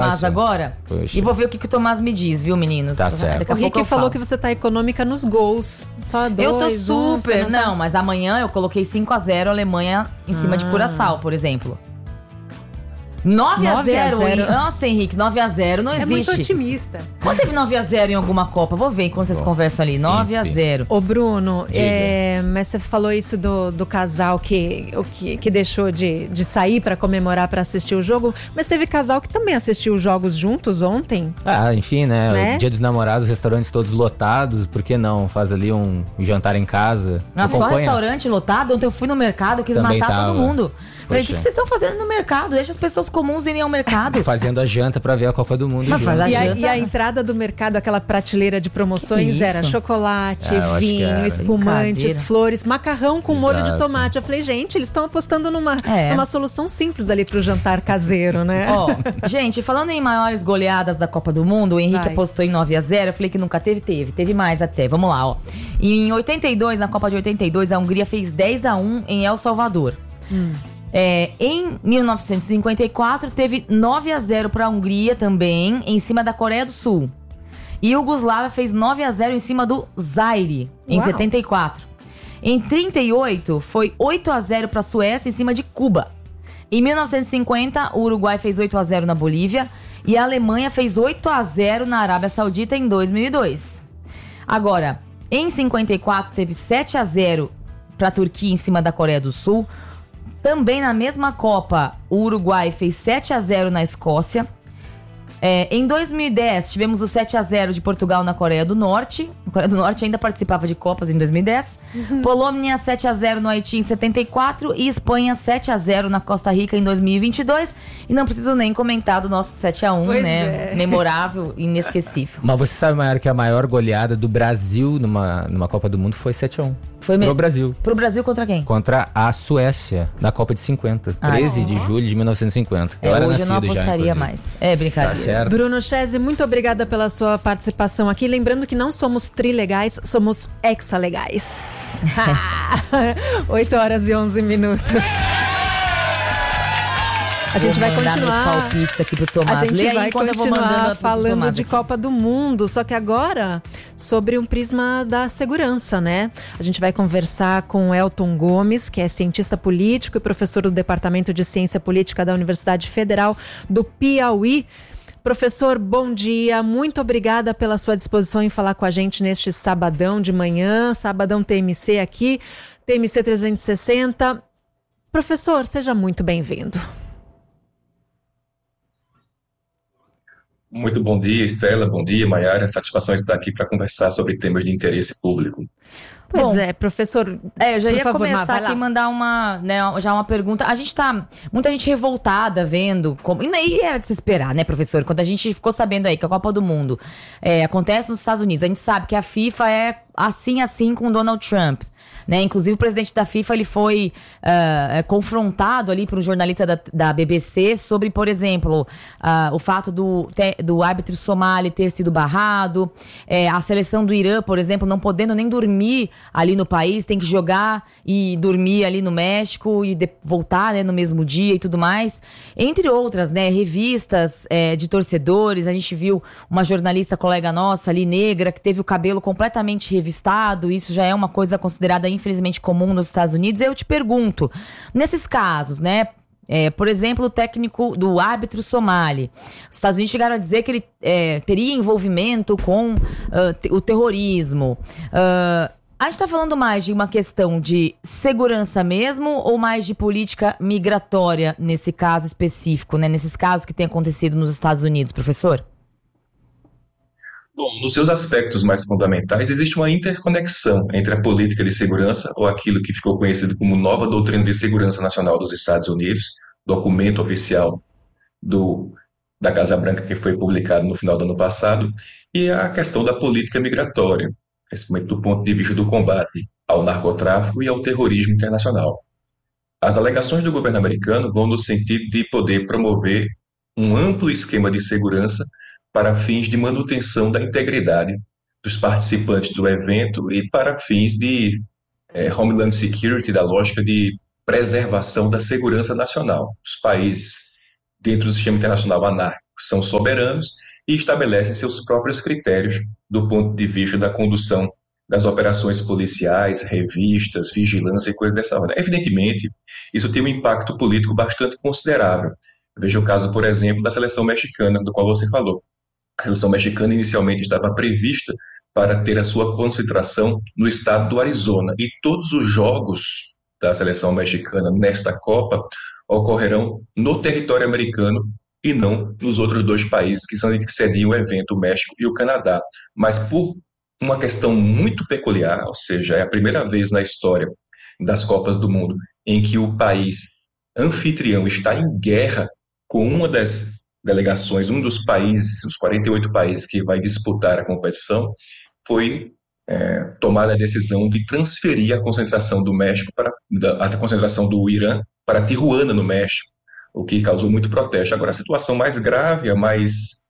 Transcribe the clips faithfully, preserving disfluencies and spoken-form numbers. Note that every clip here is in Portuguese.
Tomás agora. Poxa. E vou ver o que, que o Tomás me diz, viu, meninos? Tá certo. O Rick falou que você tá econômica nos gols. Só dois, eu tô super. Um, não, não tá... mas amanhã eu coloquei cinco a zero Alemanha em cima ah. de Curaçao, por exemplo. nove a zero Nossa, Henrique, nove a zero não existe. É muito otimista. Quando teve nove a zero em alguma Copa? Vou ver enquanto vocês Bom, conversam ali. nove a zero Ô, Bruno, é, mas você falou isso do, do casal que, que, que deixou de, de sair pra comemorar, pra assistir o jogo. Mas teve casal que também assistiu os jogos juntos ontem. Ah, enfim, né? né? Dia dos Namorados, restaurantes todos lotados. Por que não? Faz ali um jantar em casa. Mas só restaurante lotado? Ontem eu fui no mercado, eu quis também matar tava. todo mundo. Falei, o que, que vocês estão fazendo no mercado? Deixa as pessoas comuns irem ao mercado. Fazendo a janta pra ver a Copa do Mundo. Mas faz a e, janta... a, e a entrada do mercado, aquela prateleira de promoções, era chocolate, é, vinho, espumantes, flores, macarrão com Exato. molho de tomate. Eu falei, gente, eles estão apostando numa, é. numa solução simples ali pro jantar caseiro, né? Ó, gente, falando em maiores goleadas da Copa do Mundo, o Henrique Vai. apostou em nove a zero. Eu falei que nunca teve, teve. Teve mais até. Vamos lá, ó. Em oitenta e dois, na Copa de oitenta e dois, a Hungria fez dez a um em El Salvador. Hum. É, em mil novecentos e cinquenta e quatro, teve nove a zero para a Hungria também, em cima da Coreia do Sul. E Iugoslávia fez nove a zero em cima do Zaire, em Uau. setenta e quatro. Em trinta e oito, foi oito a zero para a Suécia em cima de Cuba. Em mil novecentos e cinquenta, o Uruguai fez oito a zero na Bolívia. E a Alemanha fez oito a zero na Arábia Saudita em dois mil e dois. Agora, em cinquenta e quatro, teve sete a zero para a Turquia em cima da Coreia do Sul. Também na mesma Copa, o Uruguai fez sete a zero na Escócia. É, em dois mil e dez, tivemos o sete a zero de Portugal na Coreia do Norte. A Coreia do Norte ainda participava de Copas em dois mil e dez. Uhum. Polônia sete a zero no Haiti em setenta e quatro. E Espanha sete a zero na Costa Rica em dois mil e vinte e dois. E não preciso nem comentar do nosso sete a um, pois né? É. Memorável e inesquecível. Mas você sabe, Maiara, que a maior goleada do Brasil numa, numa Copa do Mundo foi sete a um. Foi mesmo? Pro Brasil. Pro Brasil contra quem? Contra a Suécia, na Copa de cinquenta. Ah, treze de julho de mil novecentos e cinquenta. É, eu era hoje eu não apostaria já, mais. É brincadeira. Tá certo. Bruno Chese, muito obrigada pela sua participação aqui. Lembrando que não somos trilegais, somos exalegais. oito horas e onze minutos. A gente vai continuar palpites aqui pro Tomás. A gente Lê vai aí quando eu vou mandando falando de Copa do Mundo, só que agora sobre um prisma da segurança, né? A gente vai conversar com Elton Gomes, que é cientista político e professor do Departamento de Ciência Política da Universidade Federal do Piauí. Professor, bom dia, muito obrigada pela sua disposição em falar com a gente neste sabadão de manhã, sabadão T M C aqui, T M C trezentos e sessenta. Professor, seja muito bem-vindo. Muito bom dia, Estela. Bom dia, Maiara. Satisfação estar aqui para conversar sobre temas de interesse público. Pois Bom, é, professor. É, eu já ia favor, começar aqui e mandar uma, né, já uma pergunta. A gente tá, muita gente revoltada vendo, como, e era de se esperar, né, professor? Quando a gente ficou sabendo aí que a Copa do Mundo é, acontece nos Estados Unidos, a gente sabe que a FIFA é assim, assim com o Donald Trump. Né? Inclusive o presidente da FIFA ele foi uh, confrontado ali por um jornalista da, da B B C sobre, por exemplo, uh, o fato do, te, do árbitro somali ter sido barrado, é, a seleção do Irã, por exemplo, não podendo nem dormir ali no país, tem que jogar e dormir ali no México e de, voltar, né, no mesmo dia e tudo mais, entre outras, né, revistas é, de torcedores. A gente viu uma jornalista colega nossa ali, negra, que teve o cabelo completamente revistado. Isso já é uma coisa considerada infelizmente comum nos Estados Unidos. Eu te pergunto, nesses casos, né, é, por exemplo, o técnico do árbitro somali, os Estados Unidos chegaram a dizer que ele é, teria envolvimento com uh, te, o terrorismo. Uh, a gente está falando mais de uma questão de segurança mesmo ou mais de política migratória nesse caso específico, né, nesses casos que têm acontecido nos Estados Unidos, professor? Bom, nos seus aspectos mais fundamentais, existe uma interconexão entre a política de segurança, ou aquilo que ficou conhecido como Nova Doutrina de Segurança Nacional dos Estados Unidos, documento oficial do, da Casa Branca que foi publicado no final do ano passado, e a questão da política migratória, principalmente do ponto de vista do combate ao narcotráfico e ao terrorismo internacional. As alegações do governo americano vão no sentido de poder promover um amplo esquema de segurança para fins de manutenção da integridade dos participantes do evento e para fins de é, Homeland Security, da lógica de preservação da segurança nacional dos países dentro do sistema internacional anárquico, são soberanos e estabelecem seus próprios critérios do ponto de vista da condução das operações policiais, revistas, vigilância e coisas dessa ordem. Evidentemente, isso tem um impacto político bastante considerável. Veja o caso, por exemplo, da seleção mexicana, do qual você falou. A seleção mexicana inicialmente estava prevista para ter a sua concentração no estado do Arizona, e todos os jogos da seleção mexicana nesta Copa ocorrerão no território americano e não nos outros dois países que são que cediam o evento, o México e o Canadá. Mas por uma questão muito peculiar, ou seja, é a primeira vez na história das Copas do Mundo em que o país anfitrião está em guerra com uma das delegações, um dos países, os quarenta e oito países que vai disputar a competição, foi é, tomada a decisão de transferir a concentração do México para a concentração do Irã para Tijuana, no México, o que causou muito protesto. Agora, a situação mais grave, a mais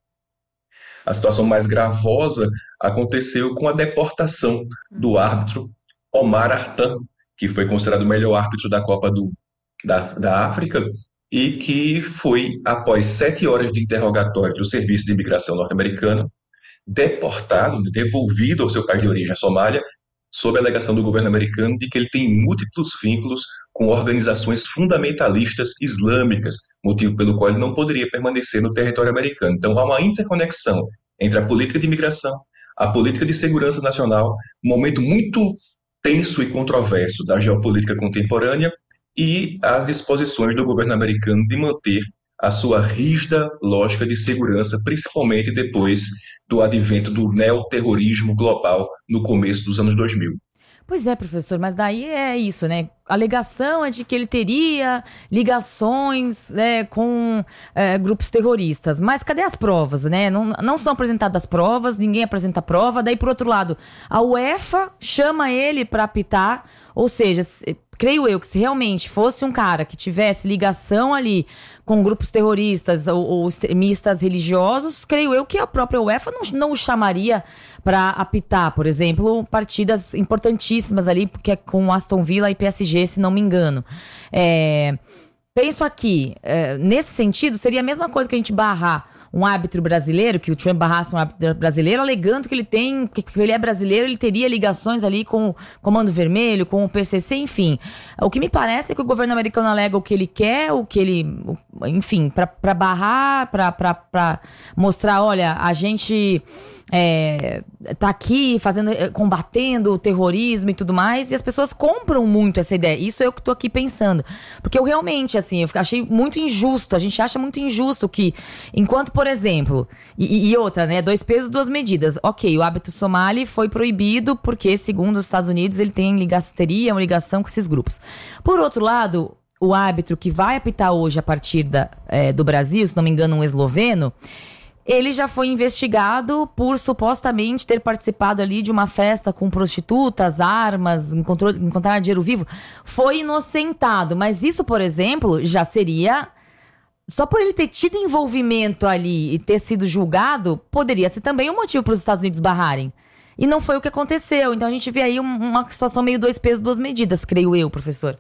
a situação mais gravosa aconteceu com a deportação do árbitro Omar Artan, que foi considerado o melhor árbitro da Copa do, da, da África, e que foi, após sete horas de interrogatório do Serviço de Imigração norte-americano, deportado, devolvido ao seu país de origem, a Somália, sob a alegação do governo americano de que ele tem múltiplos vínculos com organizações fundamentalistas islâmicas, motivo pelo qual ele não poderia permanecer no território americano. Então, há uma interconexão entre a política de imigração, a política de segurança nacional, um momento muito tenso e controverso da geopolítica contemporânea, e as disposições do governo americano de manter a sua rígida lógica de segurança, principalmente depois do advento do neoterrorismo global no começo dos anos dois mil. Pois é, professor, mas daí é isso, né? A alegação é de que ele teria ligações, né, com é, grupos terroristas. Mas cadê as provas, né? Não, não são apresentadas provas, ninguém apresenta prova. Daí, por outro lado, a UEFA chama ele para apitar, ou seja, creio eu que se realmente fosse um cara que tivesse ligação ali com grupos terroristas ou, ou extremistas religiosos, creio eu que a própria UEFA não, não o chamaria para apitar, por exemplo, partidas importantíssimas ali, porque é com Aston Villa e P S G, se não me engano. É, penso aqui, é, nesse sentido, seria a mesma coisa que a gente barrar um árbitro brasileiro, que o Trump barrasse um árbitro brasileiro, alegando que ele tem, que ele é brasileiro, ele teria ligações ali com o Comando Vermelho, com o P C C, enfim. O que me parece é que o governo americano alega o que ele quer, o que ele, enfim, para barrar, para mostrar, olha, a gente é, tá aqui fazendo, combatendo o terrorismo e tudo mais, e as pessoas compram muito essa ideia. Isso é o que tô aqui pensando. Porque eu realmente, assim, eu achei muito injusto, a gente acha muito injusto que, enquanto, por exemplo, e, e outra, né, dois pesos, duas medidas. Ok, o árbitro somali foi proibido porque, segundo os Estados Unidos, ele tem ligação, teria uma ligação com esses grupos. Por outro lado, o árbitro que vai apitar hoje a partir da, é, do Brasil, se não me engano, um esloveno, ele já foi investigado por supostamente ter participado ali de uma festa com prostitutas, armas, encontrou, encontraram dinheiro vivo. Foi inocentado, mas isso, por exemplo, já seria... Só por ele ter tido envolvimento ali e ter sido julgado, poderia ser também um motivo para os Estados Unidos barrarem. E não foi o que aconteceu. Então a gente vê aí um, uma situação meio dois pesos, duas medidas, creio eu, professor.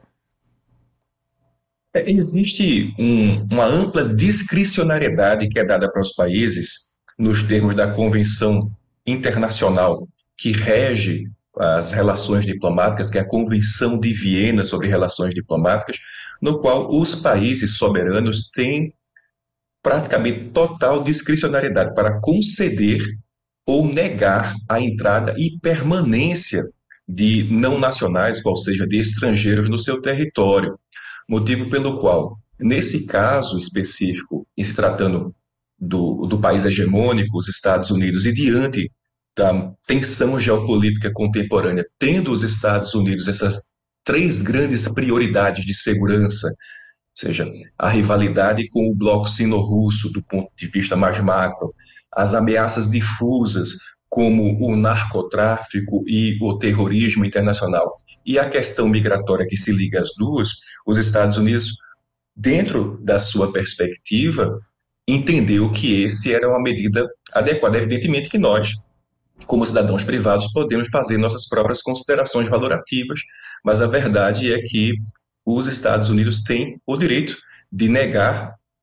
É, existe um, uma ampla discricionariedade que é dada para os países nos termos da Convenção Internacional que rege as relações diplomáticas, que é a Convenção de Viena sobre Relações Diplomáticas, no qual os países soberanos têm praticamente total discricionariedade para conceder ou negar a entrada e permanência de não nacionais, ou seja, de estrangeiros no seu território. Motivo pelo qual, nesse caso específico, em se tratando do, do país hegemônico, os Estados Unidos, e diante da tensão geopolítica contemporânea, tendo os Estados Unidos essas três grandes prioridades de segurança, ou seja, a rivalidade com o bloco sino-russo do ponto de vista mais macro, as ameaças difusas como o narcotráfico e o terrorismo internacional, e a questão migratória que se liga às duas, os Estados Unidos, dentro da sua perspectiva, entendeu que esse era uma medida adequada. Evidentemente que nós, como cidadãos privados, podemos fazer nossas próprias considerações valorativas, mas a verdade é que os Estados Unidos têm o direito de negar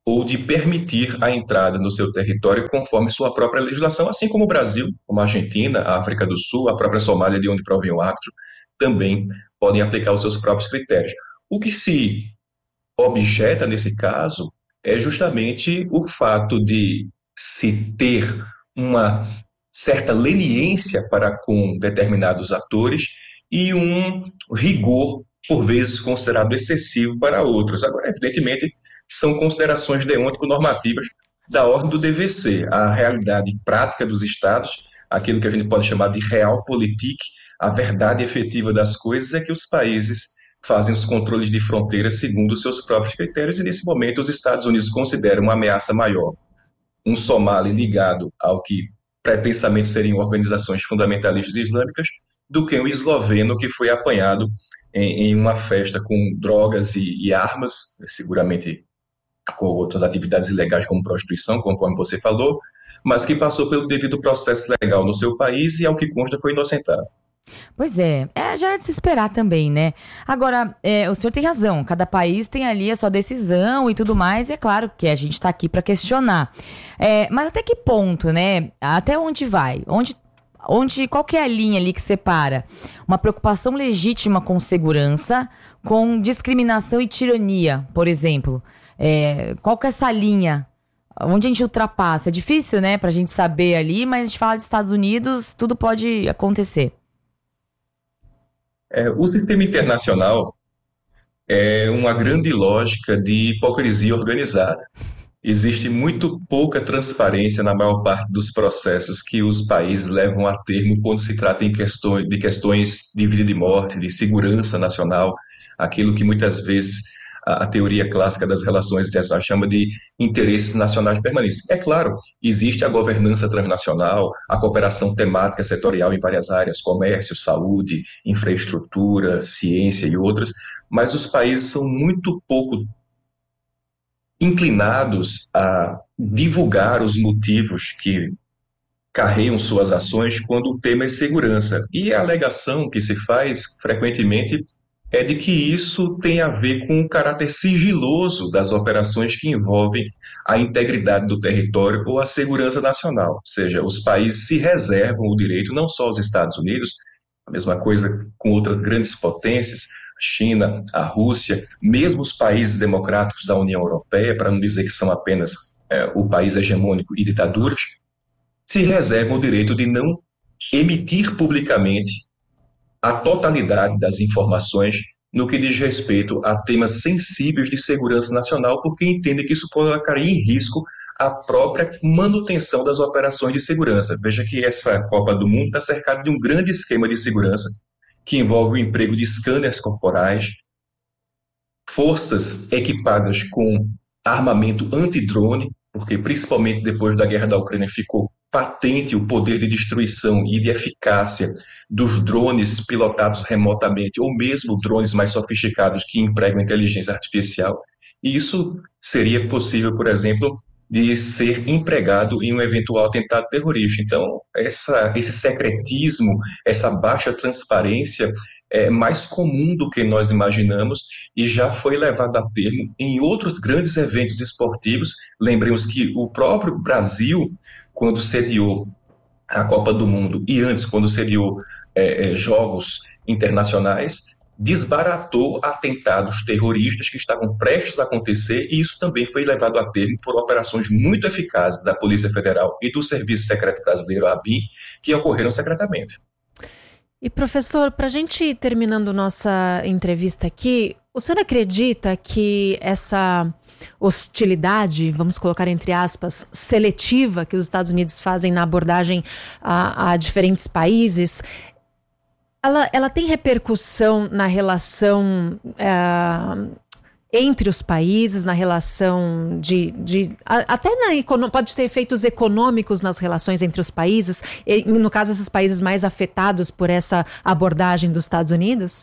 ou de permitir a entrada no seu território conforme sua própria legislação, assim como o Brasil, como a Argentina, a África do Sul, a própria Somália, de onde provém o árbitro, também podem aplicar os seus próprios critérios. O que se objeta nesse caso é justamente o fato de se ter uma certa leniência para com determinados atores e um rigor, por vezes, considerado excessivo para outros. Agora, evidentemente, são considerações deontico-normativas da ordem do dever ser. A realidade prática dos estados, aquilo que a gente pode chamar de realpolitik, a verdade efetiva das coisas é que os países fazem os controles de fronteiras segundo os seus próprios critérios, e nesse momento os Estados Unidos consideram uma ameaça maior um Somali ligado ao que pretensamente seriam organizações fundamentalistas islâmicas do que um esloveno que foi apanhado em, em uma festa com drogas e, e armas, seguramente com outras atividades ilegais como prostituição, conforme você falou, mas que passou pelo devido processo legal no seu país e, ao que consta, foi inocentado. Pois é, é, já era de se esperar também, né? Agora, é, o senhor tem razão, cada país tem ali a sua decisão e tudo mais, e é claro que a gente está aqui para questionar. É, mas até que ponto, né? Até onde vai? Onde, onde, qual que é a linha ali que separa uma preocupação legítima com segurança, com discriminação e tirania, por exemplo? É, qual que é essa linha? Onde a gente ultrapassa? É difícil, né, pra gente saber ali, mas a gente fala de Estados Unidos, tudo pode acontecer. É, o sistema internacional é uma grande lógica de hipocrisia organizada. Existe muito pouca transparência na maior parte dos processos que os países levam a termo quando se trata em questões, de questões de vida e morte, de segurança nacional, aquilo que muitas vezes a, a teoria clássica das relações internacionais chama de interesses nacionais permanentes. É claro, existe a governança transnacional, a cooperação temática setorial em várias áreas, comércio, saúde, infraestrutura, ciência e outras, mas os países são muito pouco inclinados a divulgar os motivos que carregam suas ações quando o tema é segurança. E a alegação que se faz frequentemente é de que isso tem a ver com o caráter sigiloso das operações que envolvem a integridade do território ou a segurança nacional. Ou seja, os países se reservam o direito, não só os Estados Unidos, a mesma coisa com outras grandes potências, a China, a Rússia, mesmo os países democráticos da União Europeia, para não dizer que são apenas é, o país hegemônico e ditaduras, se reservam o direito de não emitir publicamente a totalidade das informações no que diz respeito a temas sensíveis de segurança nacional, porque entendem que isso colocaria em risco a própria manutenção das operações de segurança. Veja que essa Copa do Mundo está cercada de um grande esquema de segurança que envolve o emprego de scanners corporais, forças equipadas com armamento antidrone, porque principalmente depois da guerra da Ucrânia ficou patente o poder de destruição e de eficácia dos drones pilotados remotamente, ou mesmo drones mais sofisticados que empregam inteligência artificial. E isso seria possível, por exemplo, de ser empregado em um eventual atentado terrorista. Então, essa, esse secretismo, essa baixa transparência é mais comum do que nós imaginamos e já foi levado a termo em outros grandes eventos esportivos. Lembremos que o próprio Brasil, quando sediou a Copa do Mundo e antes, quando sediou é, é, jogos internacionais, desbaratou atentados terroristas que estavam prestes a acontecer, e isso também foi levado a termo por operações muito eficazes da Polícia Federal e do Serviço Secreto Brasileiro, a ABIN, que ocorreram secretamente. E, professor, para a gente ir terminando nossa entrevista aqui, o senhor acredita que essa hostilidade, vamos colocar entre aspas, seletiva que os Estados Unidos fazem na abordagem a, a diferentes países, ela, ela tem repercussão na relação é, entre os países, na relação de... de a, até na, pode ter efeitos econômicos nas relações entre os países, e, no caso, esses países mais afetados por essa abordagem dos Estados Unidos?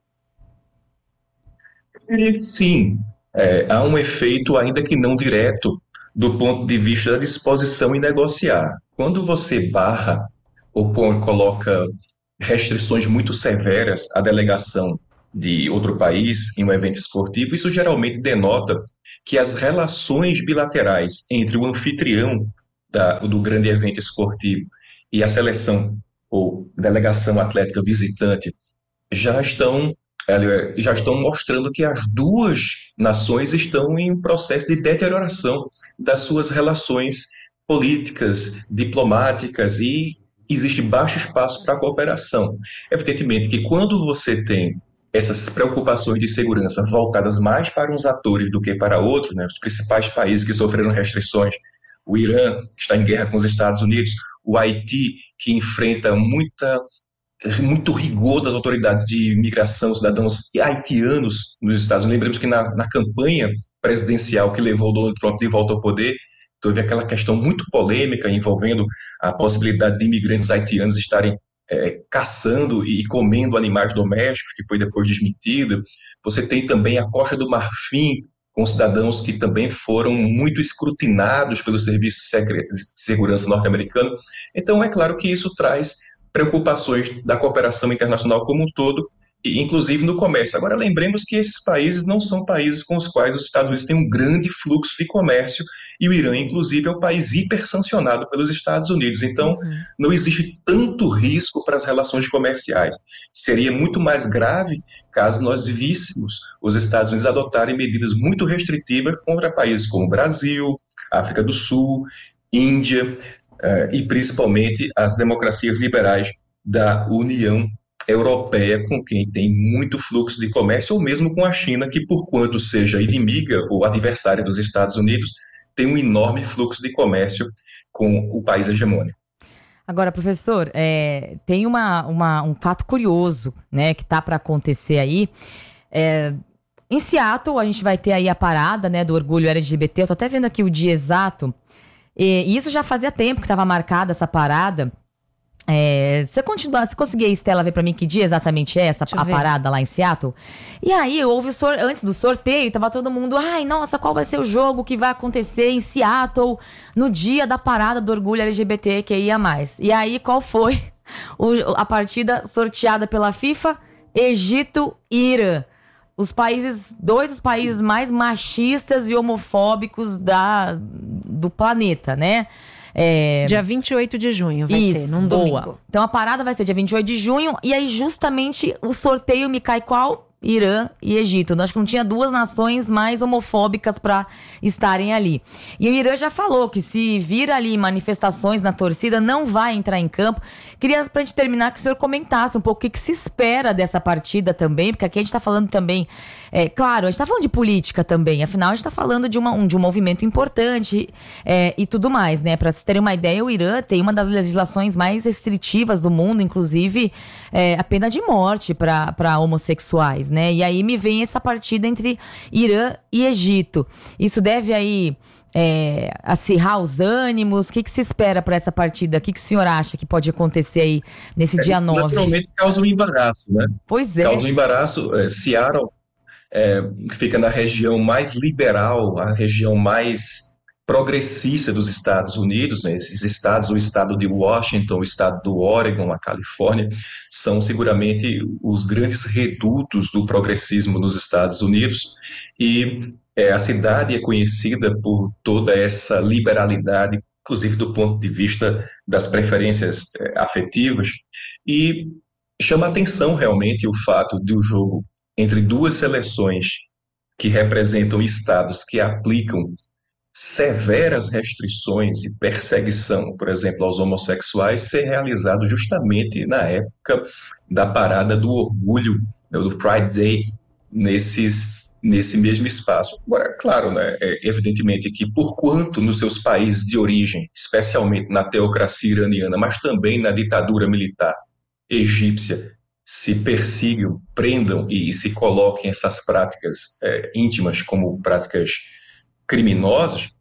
Sim, é, há um efeito, ainda que não direto, do ponto de vista da disposição em negociar. Quando você barra ou põe, coloca restrições muito severas à delegação de outro país em um evento esportivo, isso geralmente denota que as relações bilaterais entre o anfitrião da, do grande evento esportivo e a seleção ou delegação atlética visitante já estão, já estão mostrando que as duas nações estão em um processo de deterioração das suas relações políticas, diplomáticas, e existe baixo espaço para a cooperação. Evidentemente que quando você tem essas preocupações de segurança voltadas mais para uns atores do que para outros, né, os principais países que sofreram restrições, o Irã, que está em guerra com os Estados Unidos, o Haiti, que enfrenta muita, muito rigor das autoridades de imigração, cidadãos haitianos nos Estados Unidos. Lembremos que na, na campanha presidencial que levou o Donald Trump de volta ao poder, teve aquela questão muito polêmica envolvendo a possibilidade de imigrantes haitianos estarem é, caçando e comendo animais domésticos, que foi depois desmentida. Você tem também a Costa do Marfim, com cidadãos que também foram muito escrutinados pelo Serviço de Segurança norte-americano. Então, é claro que isso traz preocupações da cooperação internacional como um todo, e inclusive no comércio. Agora, lembremos que esses países não são países com os quais os Estados Unidos têm um grande fluxo de comércio, e o Irã, inclusive, é um país hipersancionado pelos Estados Unidos. Então, uhum. não existe tanto risco para as relações comerciais. Seria muito mais grave caso nós víssemos os Estados Unidos adotarem medidas muito restritivas contra países como Brasil, África do Sul, Índia, uh, e principalmente as democracias liberais da União Europeia, com quem tem muito fluxo de comércio, ou mesmo com a China, que, por quanto seja inimiga ou adversária dos Estados Unidos, tem um enorme fluxo de comércio com o país hegemônico. Agora, professor, é, tem uma, uma, um fato curioso, né, que tá para acontecer aí. É, em Seattle, a gente vai ter aí a parada, né, do orgulho L G B T. Eu tô até vendo aqui o dia exato. E, e isso já fazia tempo que estava marcada essa parada. É, você continua, você conseguia, Estela, ver pra mim que dia exatamente é essa a parada lá em Seattle? E aí, houve sor- antes do sorteio, tava todo mundo, ai, nossa, qual vai ser o jogo que vai acontecer em Seattle no dia da parada do orgulho L G B T Q I A mais? E aí, qual foi o, a partida sorteada pela FIFA? Egito e Irã. Os países, dois dos países mais machistas e homofóbicos da, do planeta, né? É... Dia vinte e oito de junho vai Isso, ser, num boa. domingo. Então a parada vai ser dia vinte e oito de junho. E aí justamente o sorteio me cai qual? Irã e Egito. Eu acho que não tinha duas nações mais homofóbicas para estarem ali. E o Irã já falou que se vir ali manifestações na torcida, não vai entrar em campo. Queria, pra gente terminar, que o senhor comentasse um pouco o que, que se espera dessa partida também, porque aqui a gente tá falando também, é, claro, a gente tá falando de política também, afinal a gente tá falando de, uma, um, de um movimento importante é, e tudo mais, né? Pra vocês terem uma ideia, o Irã tem uma das legislações mais restritivas do mundo, inclusive é, a pena de morte para homossexuais, né? E aí me vem essa partida entre Irã e Egito. Isso deve aí é, acirrar os ânimos? O que, que se espera para essa partida? O que, que o senhor acha que pode acontecer aí nesse é, dia nove? Naturalmente causa um embaraço, né? Pois é. Causa um embaraço. É, Seattle é, fica na região mais liberal, a região mais progressista dos Estados Unidos, né? Esses estados, o estado de Washington, o estado do Oregon, a Califórnia, são seguramente os grandes redutos do progressismo nos Estados Unidos, e é, a cidade é conhecida por toda essa liberalidade, inclusive do ponto de vista das preferências é, afetivas, e chama atenção realmente o fato de o jogo entre duas seleções que representam estados que aplicam severas restrições e perseguição, por exemplo, aos homossexuais, ser realizado justamente na época da parada do orgulho, do Pride Day, nesses, nesse mesmo espaço. Agora, claro, né, é evidentemente que, por quanto nos seus países de origem, especialmente na teocracia iraniana, mas também na ditadura militar egípcia, se persigam, prendam e se coloquem essas práticas é, íntimas como práticas criminosas,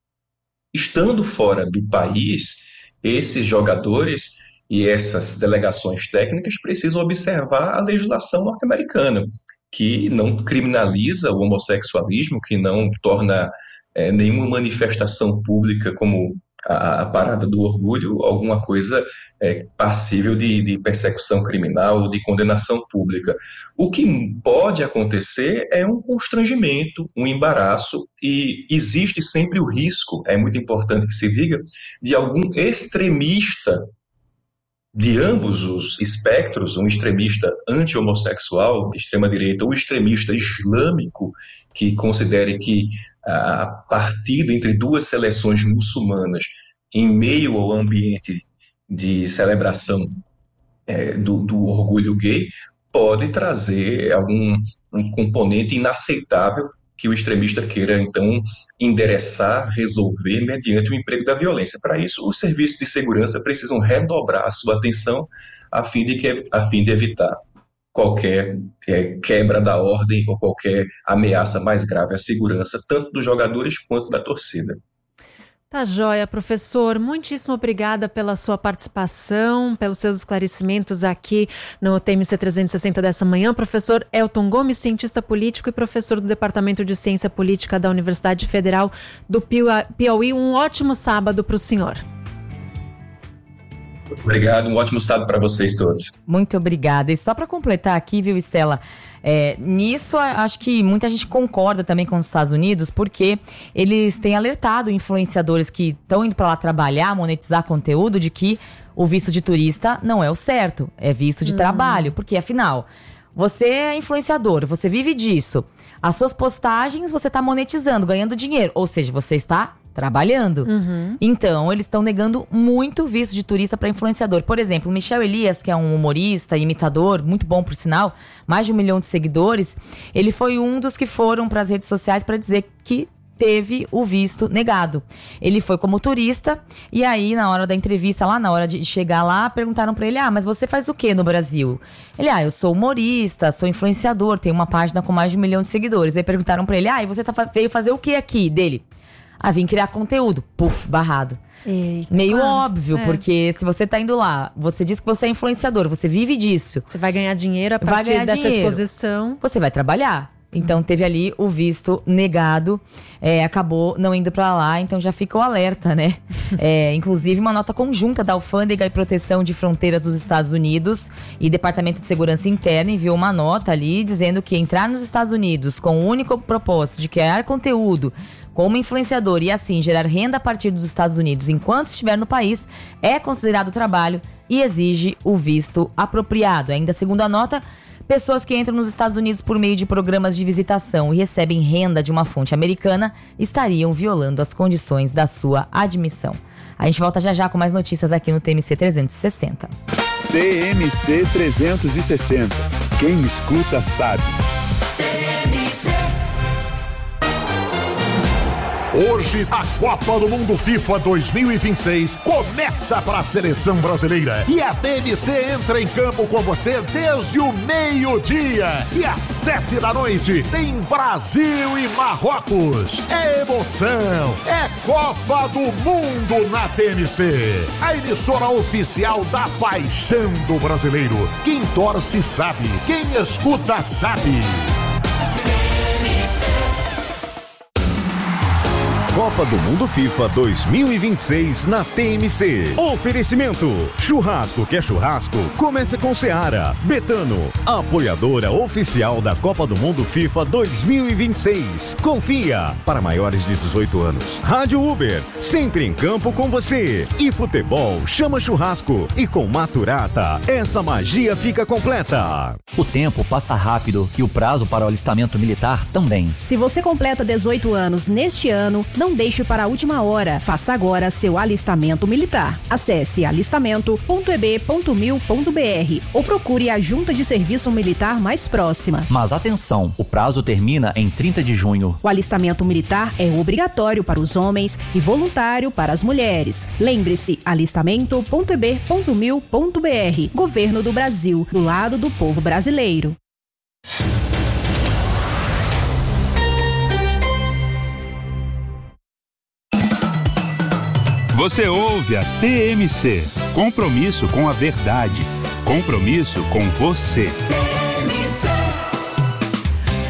estando fora do país, esses jogadores e essas delegações técnicas precisam observar a legislação norte-americana, que não criminaliza o homossexualismo, que não torna é, nenhuma manifestação pública como a, a parada do orgulho alguma coisa é, passível de, de persecução criminal ou de condenação pública. O que pode acontecer é um constrangimento, um embaraço, e existe sempre o risco, é muito importante que se diga, de algum extremista de ambos os espectros, um extremista anti-homossexual de extrema-direita ou extremista islâmico que considere que a partida entre duas seleções muçulmanas em meio ao ambiente de celebração é, do, do orgulho gay pode trazer algum um componente inaceitável que o extremista queira, então, endereçar, resolver mediante o emprego da violência. Para isso, os serviços de segurança precisam redobrar a sua atenção a fim de, que, a fim de evitar qualquer é, quebra da ordem ou qualquer ameaça mais grave à segurança, tanto dos jogadores quanto da torcida. Tá joia, professor. Muitíssimo obrigada pela sua participação, pelos seus esclarecimentos aqui no T M C trezentos e sessenta dessa manhã. Professor Elton Gomes, cientista político e professor do Departamento de Ciência Política da Universidade Federal do Piauí. Um ótimo sábado para o senhor. Obrigado, um ótimo sábado para vocês todos. Muito obrigada. E só para completar aqui, viu, Estela? É, nisso, acho que muita gente concorda também com os Estados Unidos, porque eles têm alertado influenciadores que estão indo para lá trabalhar, monetizar conteúdo, de que o visto de turista não é o certo, é visto de hum. trabalho. Porque, afinal, você é influenciador, você vive disso. As suas postagens você está monetizando, ganhando dinheiro. Ou seja, você está trabalhando. Uhum. Então, eles estão negando muito visto de turista para influenciador. Por exemplo, o Michel Elias, que é um humorista, imitador, muito bom por sinal, mais de um milhão de seguidores, ele foi um dos que foram para as redes sociais para dizer que teve o visto negado. Ele foi como turista e aí, na hora da entrevista, lá na hora de chegar lá, perguntaram pra ele, ah, mas você faz o quê no Brasil? Ele, ah, eu sou humorista, sou influenciador, tenho uma página com mais de um milhão de seguidores. Aí perguntaram pra ele, ah, e você tá, veio fazer o quê aqui? Dele, ah, vim criar conteúdo. Puf, barrado. Eita, meio claro. óbvio, é. porque se você tá indo lá, você diz que você é influenciador, você vive disso. Você vai ganhar dinheiro a partir vai ganhar dessa dinheiro. exposição. Você vai trabalhar. Então teve ali o visto negado, é, acabou não indo pra lá, então já fica o alerta, né? É, inclusive uma nota conjunta da Alfândega e Proteção de Fronteiras dos Estados Unidos e Departamento de Segurança Interna enviou uma nota ali dizendo que entrar nos Estados Unidos com o único propósito de criar conteúdo como influenciador e assim gerar renda a partir dos Estados Unidos enquanto estiver no país é considerado trabalho e exige o visto apropriado. Ainda segundo a nota, pessoas que entram nos Estados Unidos por meio de programas de visitação e recebem renda de uma fonte americana estariam violando as condições da sua admissão. A gente volta já já com mais notícias aqui no T M C trezentos e sessenta. T M C trezentos e sessenta. Quem escuta sabe. Hoje, a Copa do Mundo FIFA dois mil e vinte e seis começa para a seleção brasileira. E a T M C entra em campo com você desde o meio-dia. E às sete da noite tem Brasil e Marrocos. É emoção, é Copa do Mundo na T M C. A emissora oficial da paixão do brasileiro. Quem torce sabe, quem escuta sabe. Copa do Mundo FIFA dois mil e vinte e seis na T M C. Oferecimento: churrasco que é churrasco, começa com Seara. Betano, apoiadora oficial da Copa do Mundo FIFA dois mil e vinte e seis. Confia, para maiores de dezoito anos. Rádio Uber, sempre em campo com você. E futebol chama churrasco. E com Maturata, essa magia fica completa. O tempo passa rápido e o prazo para o alistamento militar também. Se você completa dezoito anos neste ano, não deixe para a última hora. Faça agora seu alistamento militar. Acesse alistamento ponto e b ponto mil ponto b r ou procure a junta de serviço militar mais próxima. Mas atenção, o prazo termina em trinta de junho. O alistamento militar é obrigatório para os homens e voluntário para as mulheres. Lembre-se, alistamento ponto e b ponto mil ponto b r. Governo do Brasil, do lado do povo brasileiro. Você ouve a T M C. Compromisso com a verdade. Compromisso com você.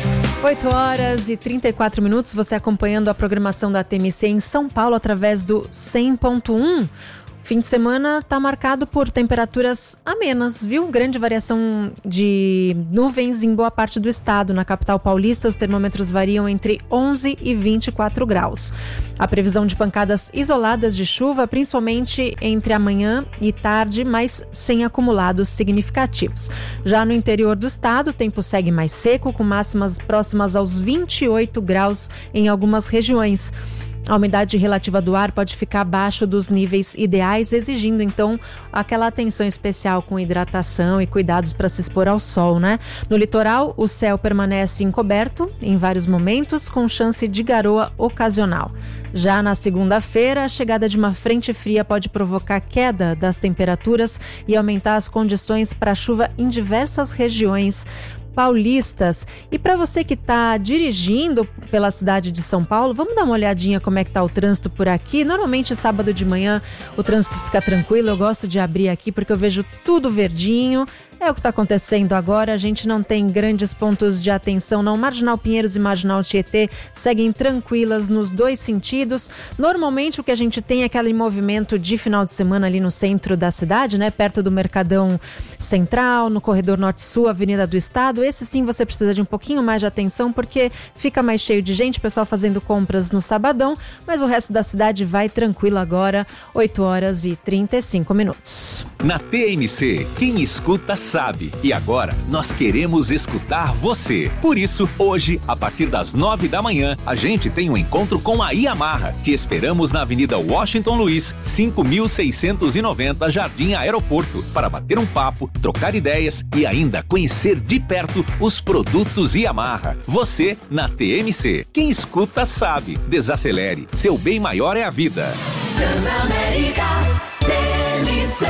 oito horas e trinta e quatro minutos, você acompanhando a programação da T M C em São Paulo através do cem ponto um. Fim de semana está marcado por temperaturas amenas, viu? Grande variação de nuvens em boa parte do estado. Na capital paulista, os termômetros variam entre onze e vinte e quatro graus. A previsão de pancadas isoladas de chuva, principalmente entre amanhã e tarde, mas sem acumulados significativos. Já no interior do estado, o tempo segue mais seco, com máximas próximas aos vinte e oito graus em algumas regiões. A umidade relativa do ar pode ficar abaixo dos níveis ideais, exigindo então aquela atenção especial com hidratação e cuidados para se expor ao sol, né? No litoral, o céu permanece encoberto em vários momentos, com chance de garoa ocasional. Já na segunda-feira, a chegada de uma frente fria pode provocar queda das temperaturas e aumentar as condições para chuva em diversas regiões paulistas. E para você que está dirigindo pela cidade de São Paulo, vamos dar uma olhadinha como é que está o trânsito por aqui. Normalmente sábado de manhã o trânsito fica tranquilo, eu gosto de abrir aqui porque eu vejo tudo verdinho. É o que está acontecendo agora, a gente não tem grandes pontos de atenção não. Marginal Pinheiros e Marginal Tietê seguem tranquilas nos dois sentidos. Normalmente o que a gente tem é aquele movimento de final de semana ali no centro da cidade, né? Perto do Mercadão Central, no Corredor Norte-Sul, Avenida do Estado. Esse sim você precisa de um pouquinho mais de atenção porque fica mais cheio de gente, pessoal fazendo compras no sabadão, mas o resto da cidade vai tranquilo agora, oito horas e trinta e cinco minutos. Na T M C, quem escuta sabe. E agora, nós queremos escutar você. Por isso, hoje, a partir das nove da manhã, a gente tem um encontro com a Yamaha. Te esperamos na Avenida Washington Luiz, cinco mil seiscentos e noventa, Jardim Aeroporto, para bater um papo, trocar ideias e ainda conhecer de perto os produtos Yamaha. Você, na T M C. Quem escuta sabe. Desacelere. Seu bem maior é a vida. Transamérica, T M C.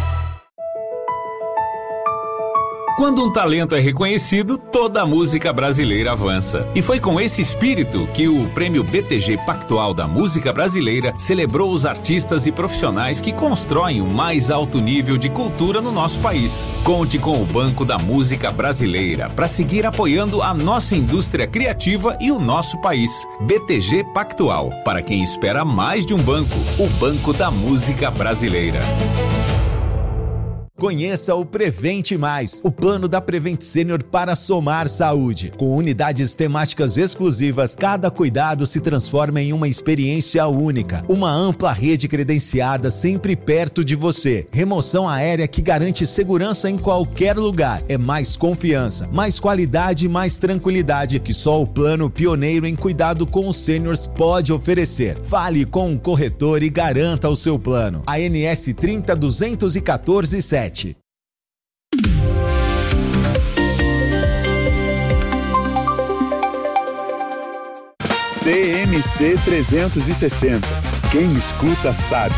Quando um talento é reconhecido, toda a música brasileira avança. E foi com esse espírito que o Prêmio B T G Pactual da Música Brasileira celebrou os artistas e profissionais que constroem o mais alto nível de cultura no nosso país. Conte com o Banco da Música Brasileira para seguir apoiando a nossa indústria criativa e o nosso país. B T G Pactual, para quem espera mais de um banco, o Banco da Música Brasileira. Conheça o Prevente Mais, o plano da Prevent Senior para somar saúde. Com unidades temáticas exclusivas, cada cuidado se transforma em uma experiência única. Uma ampla rede credenciada sempre perto de você. Remoção aérea que garante segurança em qualquer lugar. É mais confiança, mais qualidade e mais tranquilidade que só o plano pioneiro em cuidado com os sêniors pode oferecer. Fale com um corretor e garanta o seu plano. A N S trinta duzentos e quatorze sete. T M C trezentos e sessenta. Quem escuta sabe.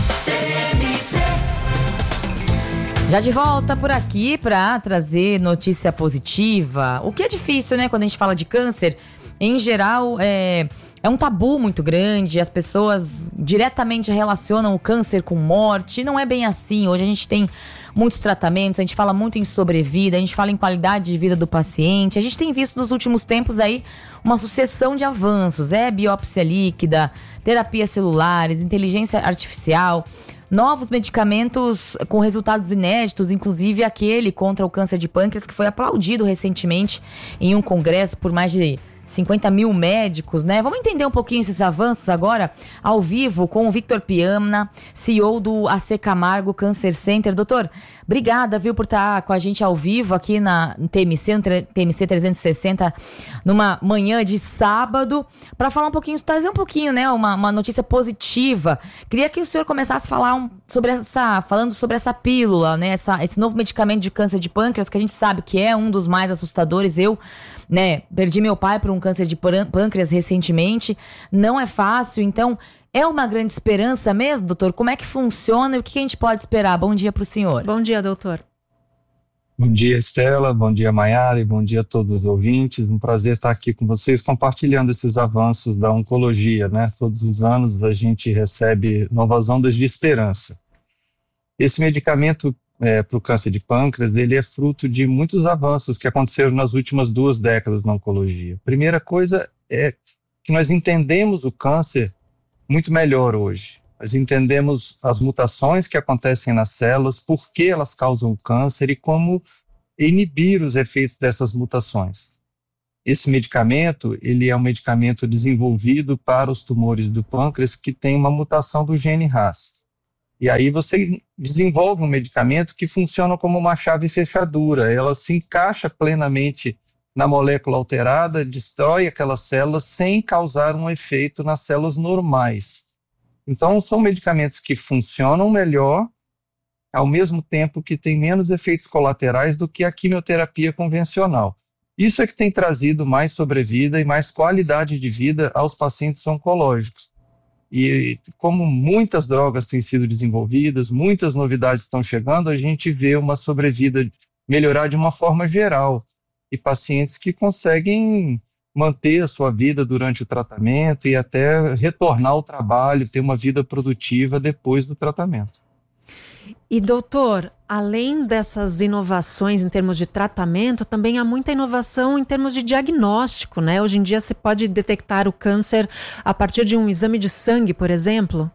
Já de volta por aqui para trazer notícia positiva. O que é difícil, né? Quando a gente fala de câncer, em geral, é, é um tabu muito grande. As pessoas diretamente relacionam o câncer com morte. Não é bem assim. Hoje a gente tem muitos tratamentos, a gente fala muito em sobrevida, a gente fala em qualidade de vida do paciente. A gente tem visto nos últimos tempos aí uma sucessão de avanços. É biópsia líquida, terapias celulares, inteligência artificial, novos medicamentos com resultados inéditos, inclusive aquele contra o câncer de pâncreas que foi aplaudido recentemente em um congresso por mais de cinquenta mil médicos, né? Vamos entender um pouquinho esses avanços agora, ao vivo, com o Victor Piamna, C E O do A C Camargo Cancer Center. Doutor, obrigada, viu, por estar com a gente ao vivo aqui na T M C, no T M C trezentos e sessenta, numa manhã de sábado, para falar um pouquinho, trazer um pouquinho, né, uma, uma notícia positiva. Queria que o senhor começasse a falar um, sobre essa, falando sobre essa pílula, né, essa, esse novo medicamento de câncer de pâncreas, que a gente sabe que é um dos mais assustadores. Eu, né, perdi meu pai por um câncer de pâncreas recentemente. Não é fácil, então é uma grande esperança mesmo, doutor? Como é que funciona e o que a gente pode esperar? Bom dia para o senhor. Bom dia, doutor. Bom dia, Estela. Bom dia, Maiara. E bom dia a todos os ouvintes. Um prazer estar aqui com vocês compartilhando esses avanços da oncologia, né? Todos os anos a gente recebe novas ondas de esperança. Esse medicamento é, para o câncer de pâncreas, ele é fruto de muitos avanços que aconteceram nas últimas duas décadas na oncologia. A primeira coisa é que nós entendemos o câncer muito melhor hoje. Nós entendemos as mutações que acontecem nas células, por que elas causam o câncer e como inibir os efeitos dessas mutações. Esse medicamento, ele é um medicamento desenvolvido para os tumores do pâncreas que tem uma mutação do gene R A S. E aí você desenvolve um medicamento que funciona como uma chave fechadura, ela se encaixa plenamente na molécula alterada, destrói aquelas células sem causar um efeito nas células normais. Então, são medicamentos que funcionam melhor, ao mesmo tempo que têm menos efeitos colaterais do que a quimioterapia convencional. Isso é que tem trazido mais sobrevida e mais qualidade de vida aos pacientes oncológicos. E como muitas drogas têm sido desenvolvidas, muitas novidades estão chegando, a gente vê uma sobrevida melhorar de uma forma geral. E pacientes que conseguem manter a sua vida durante o tratamento e até retornar ao trabalho, ter uma vida produtiva depois do tratamento. E doutor, além dessas inovações em termos de tratamento, também há muita inovação em termos de diagnóstico, né? Hoje em dia se pode detectar o câncer a partir de um exame de sangue, por exemplo?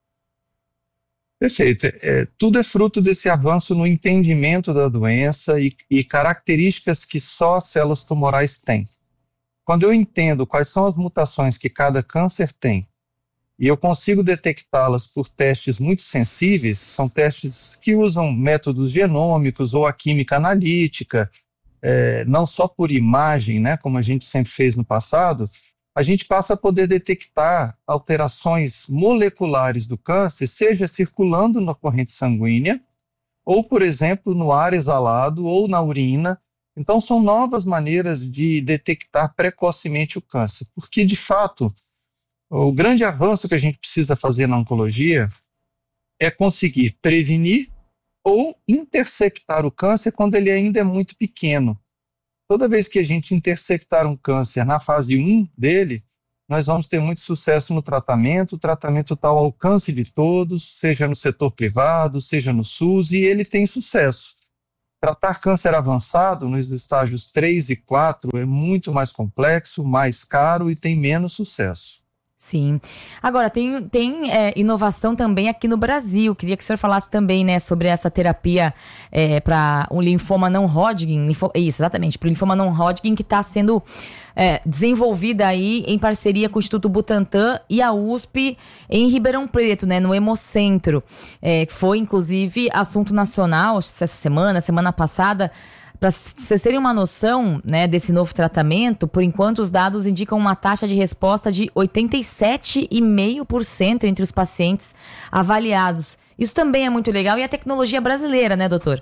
Perfeito. É, tudo é fruto desse avanço no entendimento da doença e, e características que só as células tumorais têm. Quando eu entendo quais são as mutações que cada câncer tem, e eu consigo detectá-las por testes muito sensíveis, são testes que usam métodos genômicos ou a química analítica, é, não só por imagem, né, como a gente sempre fez no passado, a gente passa a poder detectar alterações moleculares do câncer, seja circulando na corrente sanguínea, ou, por exemplo, no ar exalado ou na urina. Então, são novas maneiras de detectar precocemente o câncer, porque, de fato, o grande avanço que a gente precisa fazer na oncologia é conseguir prevenir ou interceptar o câncer quando ele ainda é muito pequeno. Toda vez que a gente interceptar um câncer na fase um dele, nós vamos ter muito sucesso no tratamento. O tratamento está ao alcance de todos, seja no setor privado, seja no SUS, e ele tem sucesso. Tratar câncer avançado nos estágios três e quatro é muito mais complexo, mais caro e tem menos sucesso. Sim. Agora, tem, tem é, inovação também aqui no Brasil. Queria que o senhor falasse também, né, sobre essa terapia é, para o linfoma não Hodgkin. Linfo, isso, exatamente, para o linfoma não Hodgkin, que está sendo é, desenvolvida aí em parceria com o Instituto Butantan e a U S P em Ribeirão Preto, né, no Hemocentro. É, foi, inclusive, assunto nacional essa semana, semana passada. Para vocês terem uma noção, né, desse novo tratamento, por enquanto os dados indicam uma taxa de resposta de oitenta e sete vírgula cinco por cento entre os pacientes avaliados. Isso também é muito legal e é tecnologia brasileira, né, doutor?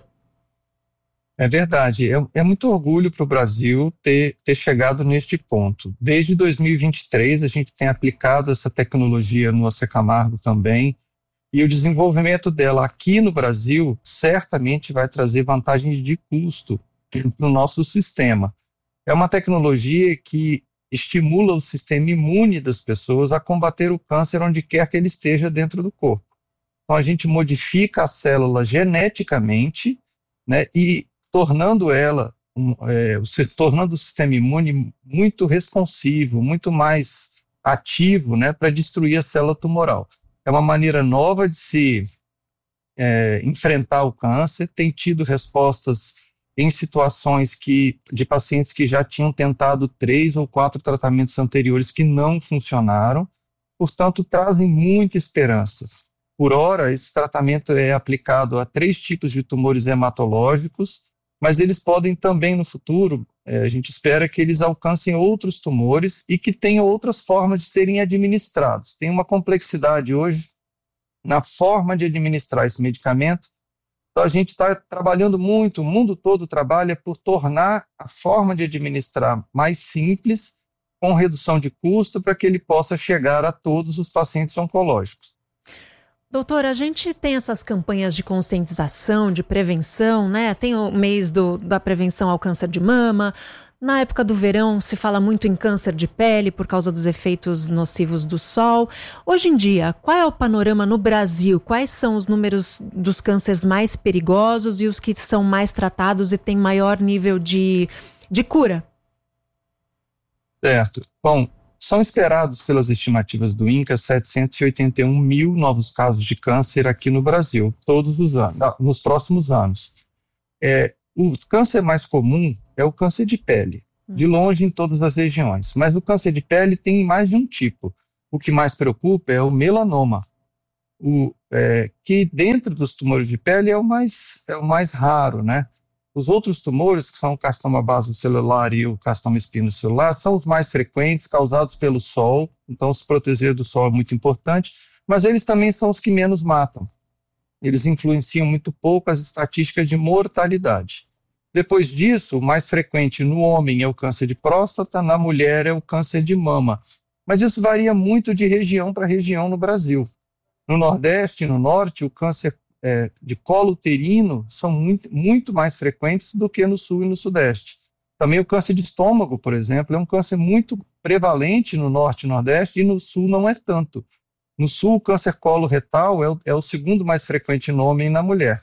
É verdade. É, é muito orgulho para o Brasil ter, ter chegado neste ponto. Desde dois mil e vinte e três, a gente tem aplicado essa tecnologia no Oscar Camargo também, e o desenvolvimento dela aqui no Brasil certamente vai trazer vantagens de custo para o nosso sistema. É uma tecnologia que estimula o sistema imune das pessoas a combater o câncer onde quer que ele esteja dentro do corpo. Então a gente modifica a célula geneticamente, né, e tornando ela, um, é, tornando o sistema imune muito responsivo, muito mais ativo, né, para destruir a célula tumoral. É uma maneira nova de se é, enfrentar o câncer, tem tido respostas em situações que, de pacientes que já tinham tentado três ou quatro tratamentos anteriores que não funcionaram, portanto, trazem muita esperança. Por hora, esse tratamento é aplicado a três tipos de tumores hematológicos, mas eles podem também, no futuro, é, a gente espera que eles alcancem outros tumores e que tenham outras formas de serem administrados. Tem uma complexidade hoje na forma de administrar esse medicamento. Então, a gente está trabalhando muito, o mundo todo trabalha por tornar a forma de administrar mais simples, com redução de custo, para que ele possa chegar a todos os pacientes oncológicos. Doutora, a gente tem essas campanhas de conscientização, de prevenção, né? Tem o mês do, da prevenção ao câncer de mama, Na época do verão se fala muito em câncer de pele por causa dos efeitos nocivos do sol. Hoje em dia, qual é o panorama no Brasil? Quais são os números dos cânceres mais perigosos e os que são mais tratados e têm maior nível de, de cura? Certo. Bom, são esperados pelas estimativas do INCA setecentos e oitenta e um mil novos casos de câncer aqui no Brasil, todos os anos, nos próximos anos. É, o câncer mais comum é o câncer de pele, de longe em todas as regiões, mas o câncer de pele tem mais de um tipo. O que mais preocupa é o melanoma, o, é, que dentro dos tumores de pele é o mais, é o mais raro, né? Os outros tumores, que são o carcinoma basocelular e o carcinoma espinocelular, são os mais frequentes, causados pelo sol, então se proteger do sol é muito importante, mas eles também são os que menos matam. Eles influenciam muito pouco as estatísticas de mortalidade. Depois disso, o mais frequente no homem é o câncer de próstata, na mulher é o câncer de mama. Mas isso varia muito de região para região no Brasil. No Nordeste e no Norte, o câncer é, de colo uterino são muito, muito mais frequentes do que no Sul e no Sudeste. Também o câncer de estômago, por exemplo, é um câncer muito prevalente no Norte e Nordeste e no Sul não é tanto. No Sul, o câncer colo-retal é o, é o segundo mais frequente no homem e na mulher.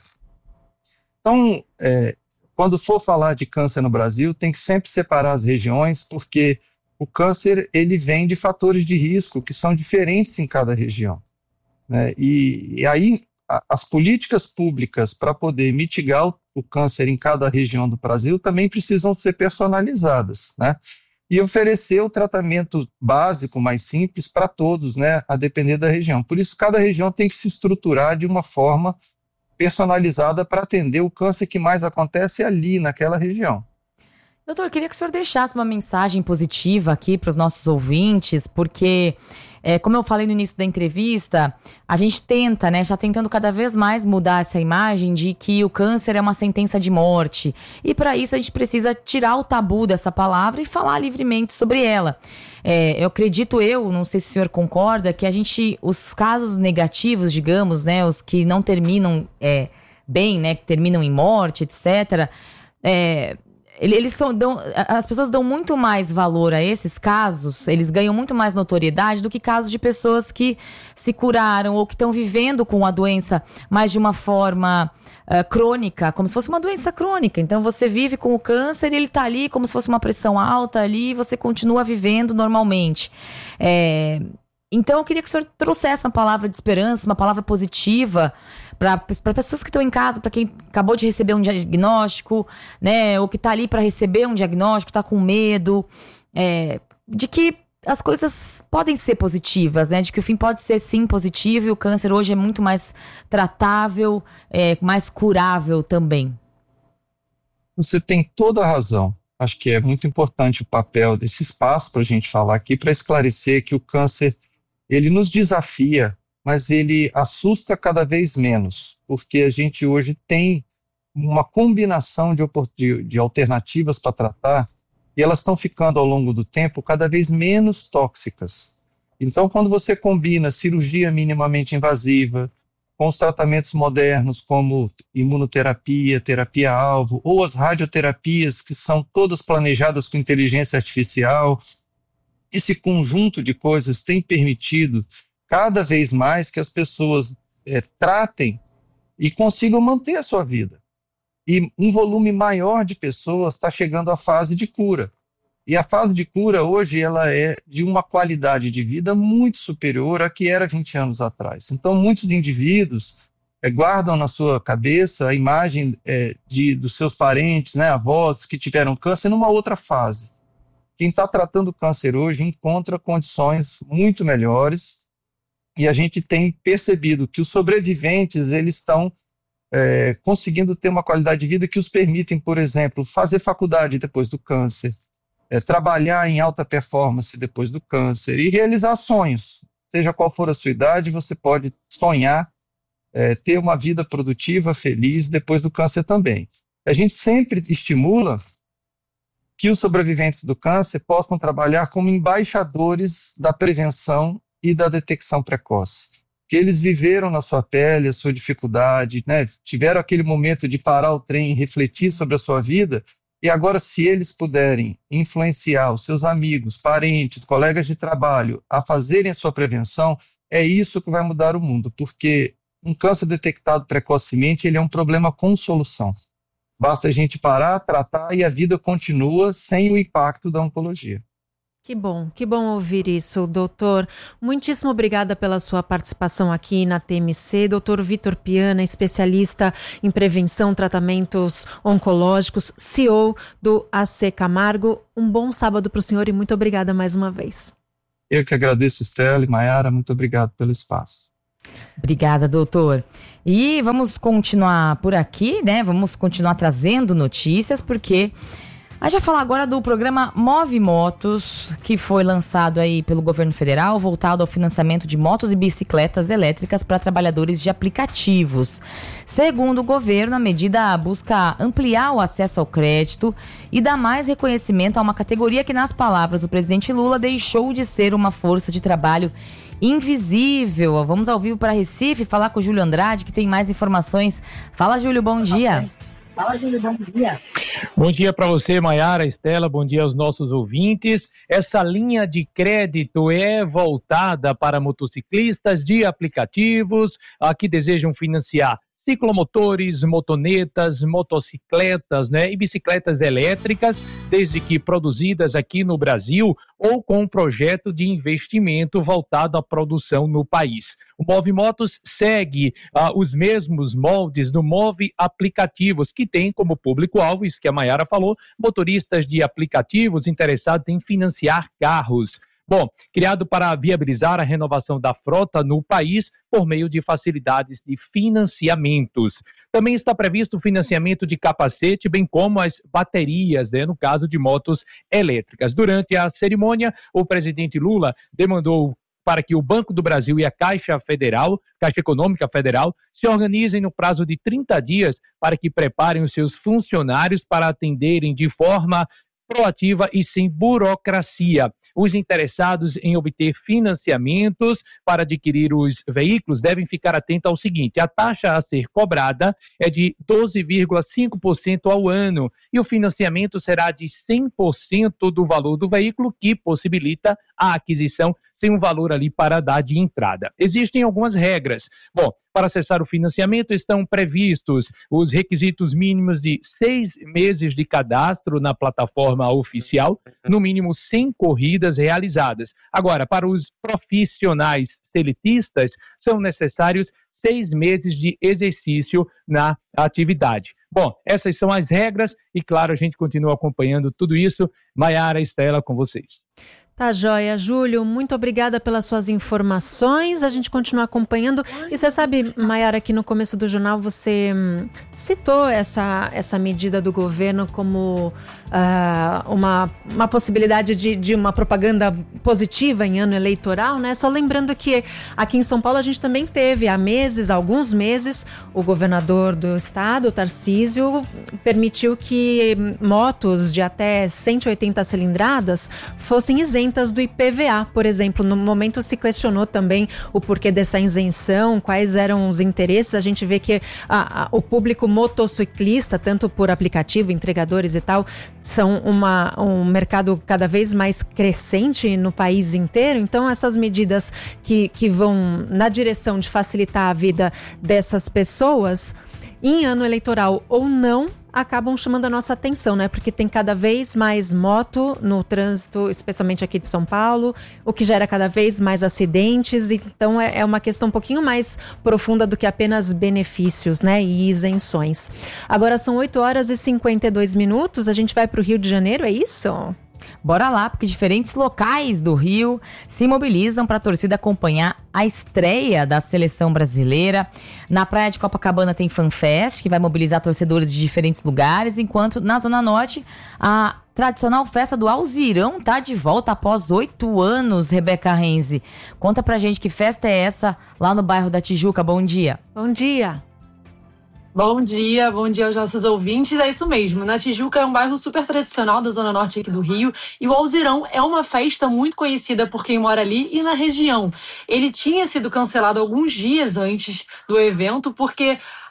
Então, é, quando for falar de câncer no Brasil, tem que sempre separar as regiões, porque o câncer ele vem de fatores de risco que são diferentes em cada região, né? E, e aí, a, as políticas públicas para poder mitigar o, o câncer em cada região do Brasil também precisam ser personalizadas, né? E oferecer o tratamento básico, mais simples, para todos, né, a depender da região. Por isso, cada região tem que se estruturar de uma forma personalizada para atender o câncer que mais acontece ali, naquela região. Doutor, queria que o senhor deixasse uma mensagem positiva aqui para os nossos ouvintes, porque, é, como eu falei no início da entrevista, a gente tenta, né, está tentando cada vez mais mudar essa imagem de que o câncer é uma sentença de morte. E para isso a gente precisa tirar o tabu dessa palavra e falar livremente sobre ela. É, eu acredito eu, não sei se o senhor concorda, que a gente, os casos negativos, digamos, né, os que não terminam é, bem, né, que terminam em morte, etcétera, é... Eles são, dão, as pessoas dão muito mais valor a esses casos, eles ganham muito mais notoriedade do que casos de pessoas que se curaram ou que estão vivendo com a doença, mas de uma forma uh, crônica, como se fosse uma doença crônica. Então você vive com o câncer e ele está ali como se fosse uma pressão alta ali e você continua vivendo normalmente. É... Então eu queria que o senhor trouxesse uma palavra de esperança, uma palavra positiva para pessoas que estão em casa, para quem acabou de receber um diagnóstico, né, ou que está ali para receber um diagnóstico, está com medo, é, de que as coisas podem ser positivas, né, de que o fim pode ser sim positivo e o câncer hoje é muito mais tratável, é, mais curável também. Você tem toda a razão. Acho que é muito importante o papel desse espaço para a gente falar aqui, para esclarecer que o câncer ele nos desafia, mas ele assusta cada vez menos, porque a gente hoje tem uma combinação de, de, de alternativas para tratar e elas estão ficando ao longo do tempo cada vez menos tóxicas. Então, quando você combina cirurgia minimamente invasiva com os tratamentos modernos como imunoterapia, terapia-alvo ou as radioterapias que são todas planejadas com inteligência artificial, esse conjunto de coisas tem permitido cada vez mais que as pessoas é, tratem e consigam manter a sua vida. E um volume maior de pessoas está chegando à fase de cura. E a fase de cura hoje ela é de uma qualidade de vida muito superior à que era vinte anos atrás. Então muitos indivíduos é, guardam na sua cabeça a imagem é, de, dos seus parentes, né, avós que tiveram câncer numa outra fase. Quem está tratando câncer hoje encontra condições muito melhores e a gente tem percebido que os sobreviventes eles estão é, conseguindo ter uma qualidade de vida que os permitem, por exemplo, fazer faculdade depois do câncer, é, trabalhar em alta performance depois do câncer e realizar sonhos. Seja qual for a sua idade, você pode sonhar, é, ter uma vida produtiva, feliz depois do câncer também. A gente sempre estimula que os sobreviventes do câncer possam trabalhar como embaixadores da prevenção e da detecção precoce. Que eles viveram na sua pele a sua dificuldade, né? Tiveram aquele momento de parar o trem e refletir sobre a sua vida, E agora, se eles puderem influenciar os seus amigos, parentes, colegas de trabalho a fazerem a sua prevenção, é isso que vai mudar o mundo, porque um câncer detectado precocemente ele é um problema com solução. Basta a gente parar, tratar e a vida continua sem o impacto da oncologia. Que bom, que bom ouvir isso, doutor. Muitíssimo obrigada pela sua participação aqui na T M C. doutor Vitor Piana, especialista em prevenção, tratamentos oncológicos, C E O do A C Camargo. Um bom sábado para o senhor e muito obrigada mais uma vez. Eu que agradeço, Estela e Maiara, muito obrigado pelo espaço. Obrigada, doutor. E vamos continuar por aqui, né? Vamos continuar trazendo notícias, porque a gente vai falar agora do programa Move Motos, que foi lançado aí pelo governo federal, voltado ao financiamento de motos e bicicletas elétricas para trabalhadores de aplicativos. Segundo o governo, a medida busca ampliar o acesso ao crédito e dar mais reconhecimento a uma categoria que, nas palavras do presidente Lula, deixou de ser uma força de trabalho invisível. Vamos ao vivo para Recife falar com o Júlio Andrade, que tem mais informações. Fala, Júlio, bom dia. Fala, Júlio, bom dia. Bom dia para você, Maiara, Estela, bom dia aos nossos ouvintes. Essa linha de crédito é voltada para motociclistas de aplicativos uh, que desejam financiar ciclomotores, motonetas, motocicletas, né, e bicicletas elétricas, desde que produzidas aqui no Brasil ou com um projeto de investimento voltado à produção no país. O Move Motos segue uh, os mesmos moldes do Move Aplicativos, que tem como público-alvo, isso que a Maiara falou, motoristas de aplicativos interessados em financiar carros. Bom, criado para viabilizar a renovação da frota no país por meio de facilidades de financiamentos. Também está previsto o financiamento de capacete, bem como as baterias, né, no caso de motos elétricas. Durante a cerimônia, o presidente Lula demandou para que o Banco do Brasil e a Caixa Federal, Caixa Econômica Federal, se organizem no prazo de trinta dias para que preparem os seus funcionários para atenderem de forma proativa e sem burocracia. Os interessados em obter financiamentos para adquirir os veículos devem ficar atentos ao seguinte: a taxa a ser cobrada é de doze vírgula cinco por cento ao ano e o financiamento será de cem por cento do valor do veículo, que possibilita a aquisição sem um valor ali para dar de entrada. Existem algumas regras. Bom, para acessar o financiamento estão previstos os requisitos mínimos de seis meses de cadastro na plataforma oficial, no mínimo cem corridas realizadas. Agora, para os profissionais seletistas, são necessários seis meses de exercício na atividade. Bom, essas são as regras e, claro, a gente continua acompanhando tudo isso. Maiara, Estela, com vocês. Tá joia, Júlio, muito obrigada pelas suas informações, a gente continua acompanhando. E você sabe, Maiara, que no começo do jornal você hum, citou essa, essa medida do governo como uh, uma, uma possibilidade de, de uma propaganda positiva em ano eleitoral, né? Só lembrando que aqui em São Paulo a gente também teve há meses, alguns meses, o governador do estado, Tarcísio, permitiu que motos de até cento e oitenta cilindradas fossem isentas do I P V A, por exemplo. No momento se questionou também o porquê dessa isenção, quais eram os interesses. A gente vê que a, a, o público motociclista, tanto por aplicativo, entregadores e tal, são uma, um mercado cada vez mais crescente no país inteiro. Então essas medidas que, que vão na direção de facilitar a vida dessas pessoas, em ano eleitoral ou não, acabam chamando a nossa atenção, né? Porque tem cada vez mais moto no trânsito, especialmente aqui de São Paulo, o que gera cada vez mais acidentes. Então é, é uma questão um pouquinho mais profunda do que apenas benefícios, né? E isenções. Agora são oito horas e cinquenta e dois minutos, a gente vai para o Rio de Janeiro, é isso? Bora lá, porque diferentes locais do Rio se mobilizam para a torcida acompanhar a estreia da seleção brasileira. Na praia de Copacabana tem FanFest, que vai mobilizar torcedores de diferentes lugares, enquanto na Zona Norte a tradicional festa do Alzirão tá de volta após oito anos, Rebeca Renzi. Conta pra gente que festa é essa lá no bairro da Tijuca. Bom dia. Bom dia. Bom dia, bom dia aos nossos ouvintes. É isso mesmo, na Tijuca é um bairro super tradicional da Zona Norte aqui do Rio e o Alzirão é uma festa muito conhecida por quem mora ali e na região. Ele tinha sido cancelado alguns dias antes do evento porque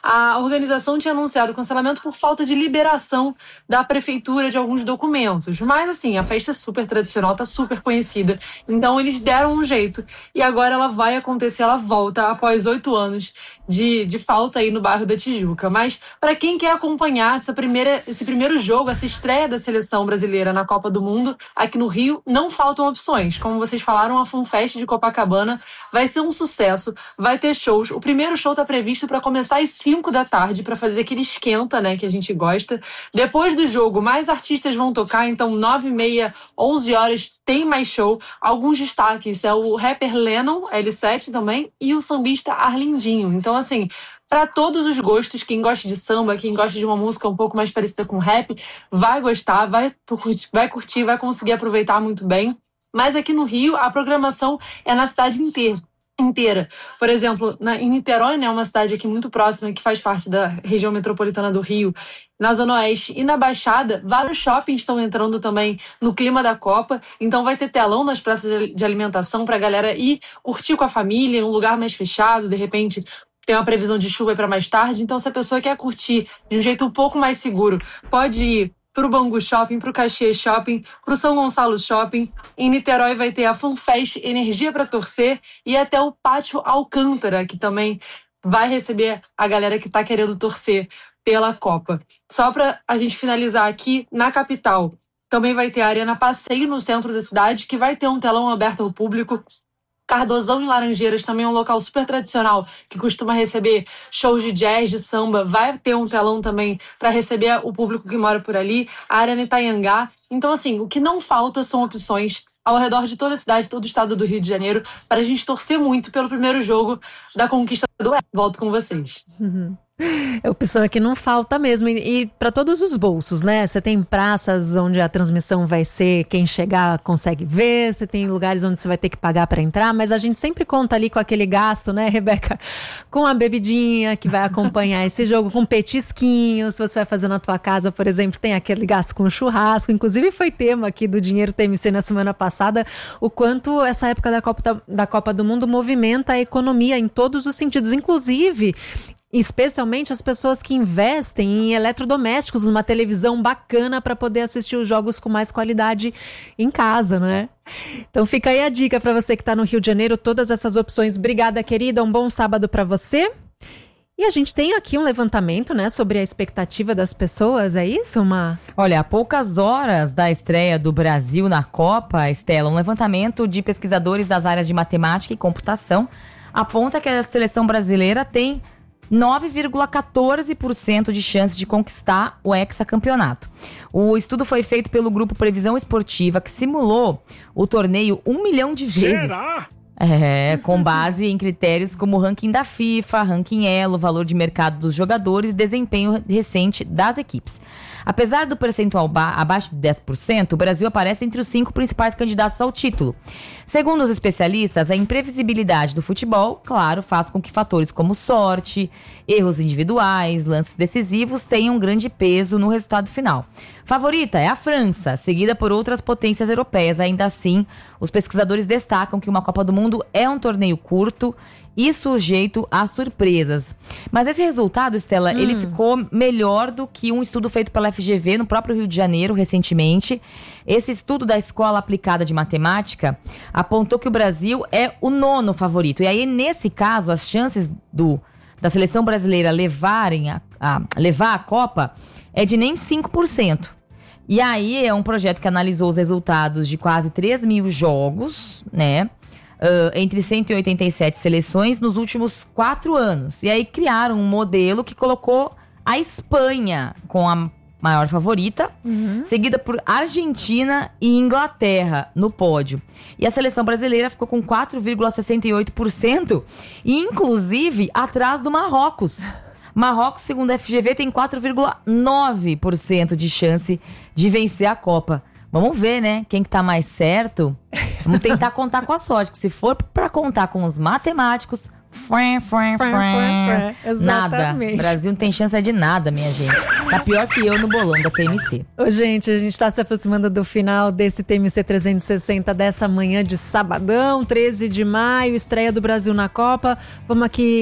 a organização tinha anunciado o cancelamento por falta de liberação da prefeitura de alguns documentos. Mas, assim, a festa é super tradicional, tá super conhecida. Então, eles deram um jeito. E agora ela vai acontecer, ela volta após oito anos de, de falta aí no bairro da Tijuca. Mas, para quem quer acompanhar essa primeira, esse primeiro jogo, essa estreia da seleção brasileira na Copa do Mundo, aqui no Rio, não faltam opções. Como vocês falaram, a FanFest de Copacabana vai ser um sucesso, vai ter shows. O primeiro show tá previsto para começar às cinco da tarde, para fazer aquele esquenta, né, que a gente gosta. Depois do jogo, mais artistas vão tocar, então nove e meia, onze horas, tem mais show. Alguns destaques é o rapper Lennon, L sete também, e o sambista Arlindinho. Então, assim, para todos os gostos, quem gosta de samba, quem gosta de uma música um pouco mais parecida com rap, vai gostar, vai, vai curtir, vai conseguir aproveitar muito bem. Mas aqui no Rio, a programação é na cidade inteira. inteira. Por exemplo, na, em Niterói, né, uma cidade aqui muito próxima, que faz parte da região metropolitana do Rio, na Zona Oeste e na Baixada, vários shoppings estão entrando também no clima da Copa, então vai ter telão nas praças de alimentação para a galera ir curtir com a família, em um lugar mais fechado, de repente tem uma previsão de chuva para mais tarde, então se a pessoa quer curtir de um jeito um pouco mais seguro, pode ir pro Bangu Shopping, pro Caxias Shopping, pro São Gonçalo Shopping. Em Niterói vai ter a FanFest Energia para Torcer e até o Pátio Alcântara, que também vai receber a galera que tá querendo torcer pela Copa. Só para a gente finalizar aqui, na capital, também vai ter a Arena Passeio no centro da cidade, que vai ter um telão aberto ao público. Cardozão em Laranjeiras, também é um local super tradicional, que costuma receber shows de jazz, de samba. Vai ter um telão também para receber o público que mora por ali. A Arena Itaiangá. Então, assim, o que não falta são opções ao redor de toda a cidade, todo o estado do Rio de Janeiro, para a gente torcer muito pelo primeiro jogo da conquista do Hexa. Volto com vocês. Uhum. A opção é que não falta mesmo, e, e para todos os bolsos, né? Você tem praças onde a transmissão vai ser, quem chegar consegue ver, você tem lugares onde você vai ter que pagar para entrar, mas a gente sempre conta ali com aquele gasto, né, Rebeca? Com a bebidinha que vai acompanhar esse jogo, com petisquinhos, se você vai fazer na tua casa, por exemplo, tem aquele gasto com churrasco, inclusive foi tema aqui do Dinheiro T M C na semana passada, o quanto essa época da Copa, da, da Copa do Mundo movimenta a economia em todos os sentidos, inclusive especialmente as pessoas que investem em eletrodomésticos, numa televisão bacana para poder assistir os jogos com mais qualidade em casa, né? Então fica aí a dica para você que está no Rio de Janeiro, todas essas opções. Obrigada, querida, um bom sábado para você. E a gente tem aqui um levantamento, né, sobre a expectativa das pessoas, é isso, Má? Olha, há poucas horas da estreia do Brasil na Copa, Estela, um levantamento de pesquisadores das áreas de matemática e computação aponta que a seleção brasileira tem nove vírgula quatorze por cento de chance de conquistar o hexacampeonato. O estudo foi feito pelo grupo Previsão Esportiva, que simulou o torneio um milhão de vezes. Será? É, com base em critérios como o ranking da FIFA, ranking Elo, valor de mercado dos jogadores e desempenho recente das equipes. Apesar do percentual ba- abaixo de dez por cento, o Brasil aparece entre os cinco principais candidatos ao título. Segundo os especialistas, a imprevisibilidade do futebol, claro, faz com que fatores como sorte, erros individuais, lances decisivos tenham grande peso no resultado final. Favorita é a França, seguida por outras potências europeias. Ainda assim, os pesquisadores destacam que uma Copa do Mundo é um torneio curto e sujeito a surpresas. Mas esse resultado, Estela, hum. ele ficou melhor do que um estudo feito pela F G V no próprio Rio de Janeiro recentemente. Esse estudo da Escola Aplicada de Matemática apontou que o Brasil é o nono favorito. E aí, nesse caso, as chances do, da seleção brasileira levarem a, a, levar a Copa é de nem cinco por cento. E aí é um projeto que analisou os resultados de quase três mil jogos, né? Uh, entre cento e oitenta e sete seleções nos últimos quatro anos. E aí criaram um modelo que colocou a Espanha com a maior favorita, uhum. seguida por Argentina e Inglaterra no pódio. E a seleção brasileira ficou com quatro vírgula sessenta e oito por cento, e inclusive atrás do Marrocos. Marrocos, segundo a F G V, tem quatro vírgula nove por cento de chance de vencer a Copa. Vamos ver, né? Quem que tá mais certo. Vamos tentar contar com a sorte. Que se for pra contar com os matemáticos, fran, fran, fran, nada. O Brasil não tem chance de nada, minha gente. Tá pior que eu no bolão da T M C. Ô, gente, a gente tá se aproximando do final desse T M C trezentos e sessenta dessa manhã de sabadão, treze de maio, estreia do Brasil na Copa. Vamos aqui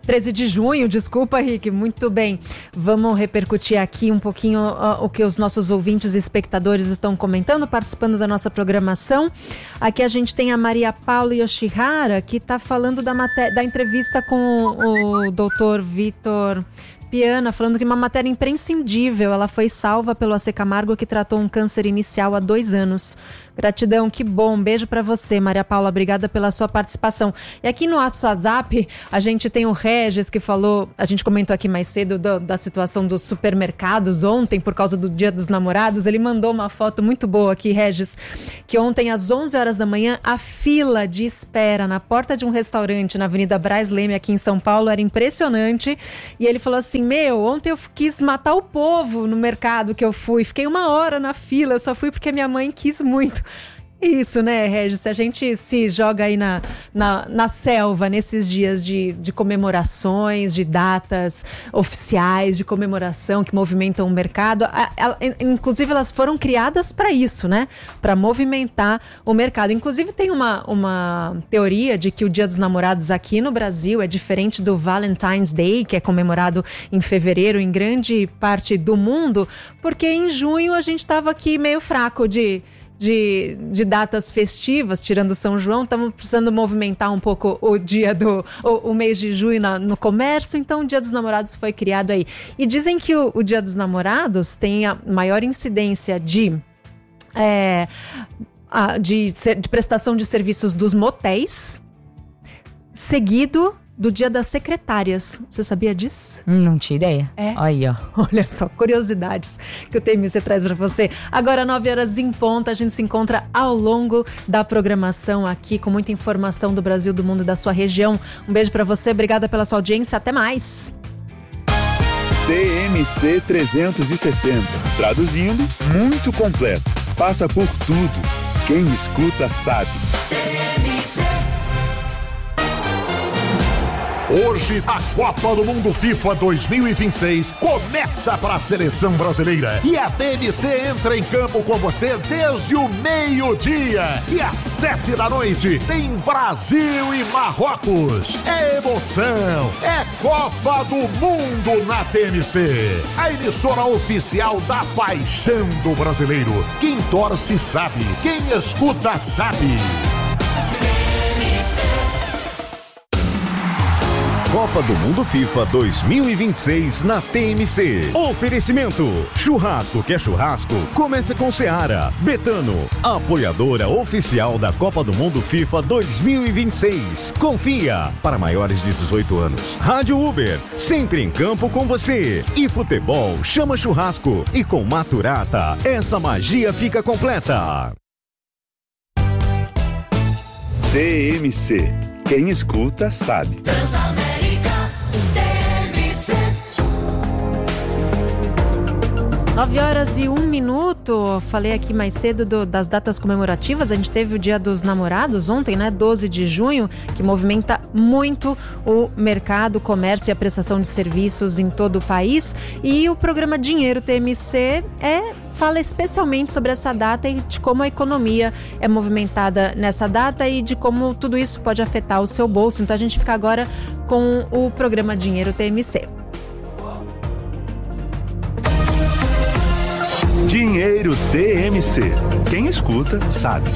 treze de junho, desculpa, Rick. Muito bem. Vamos repercutir aqui um pouquinho uh, o que os nossos ouvintes e espectadores estão comentando, participando da nossa programação. Aqui a gente tem a Maria Paula Yoshihara, que está falando da, maté- da entrevista com o doutor Vitor Piana, falando que uma matéria imprescindível. Ela foi salva pelo A C Camargo, que tratou um câncer inicial há dois anos. Gratidão, que bom. Beijo pra você, Maria Paula. Obrigada pela sua participação. E aqui no WhatsApp, a gente tem o Regis, que falou, a gente comentou aqui mais cedo do, da situação dos supermercados ontem, por causa do Dia dos Namorados. Ele mandou uma foto muito boa aqui, Regis, que ontem às onze horas da manhã, a fila de espera na porta de um restaurante na Avenida Braz Leme, aqui em São Paulo, era impressionante. E ele falou assim, meu, ontem eu quis matar o povo no mercado que eu fui. Fiquei uma hora na fila, eu só fui porque minha mãe quis muito. Isso, né, Regis? Se a gente se joga aí na, na, na selva nesses dias de, de comemorações, de datas oficiais, de comemoração que movimentam o mercado, a, a, inclusive elas foram criadas para isso, né? Para movimentar o mercado. Inclusive tem uma, uma teoria de que o Dia dos Namorados aqui no Brasil é diferente do Valentine's Day, que é comemorado em fevereiro em grande parte do mundo, porque em junho a gente estava aqui meio fraco de... De, de datas festivas, tirando São João, estamos precisando movimentar um pouco o dia do o, o mês de junho na, no comércio, então o Dia dos Namorados foi criado aí. E dizem que o, o Dia dos Namorados tem a maior incidência de, é, a, de, de prestação de serviços dos motéis, seguido do Dia das Secretárias. Você sabia disso? Hum, não tinha ideia. É. Aí, ó. Olha só, curiosidades que o T M C traz pra você. Agora, nove horas em ponto, a gente se encontra ao longo da programação aqui, com muita informação do Brasil, do mundo, da sua região. Um beijo pra você, obrigada pela sua audiência, até mais. T M C trezentos e sessenta. Traduzindo, muito completo. Passa por tudo. Quem escuta sabe. Hoje, a Copa do Mundo FIFA dois mil e vinte e seis começa para a seleção brasileira. E a T M C entra em campo com você desde o meio-dia. E às sete da noite tem Brasil e Marrocos. É emoção, é Copa do Mundo na T M C. A emissora oficial da paixão do brasileiro. Quem torce sabe, quem escuta sabe. Copa do Mundo FIFA dois mil e vinte e seis na T M C. Oferecimento: churrasco que é churrasco, começa com Seara. Betano, apoiadora oficial da Copa do Mundo FIFA dois mil e vinte e seis. Confia, para maiores de dezoito anos. Rádio Uber, sempre em campo com você. E futebol chama churrasco. E com Maturata, essa magia fica completa. T M C. Quem escuta sabe. nove horas e um minuto, falei aqui mais cedo do, das datas comemorativas. A gente teve o Dia dos Namorados ontem, né? doze de junho, que movimenta muito o mercado, o comércio e a prestação de serviços em todo o país. E o programa Dinheiro T M C é... fala especialmente sobre essa data e de como a economia é movimentada nessa data e de como tudo isso pode afetar o seu bolso. Então a gente fica agora com o programa Dinheiro T M C. Dinheiro T M C. Quem escuta sabe.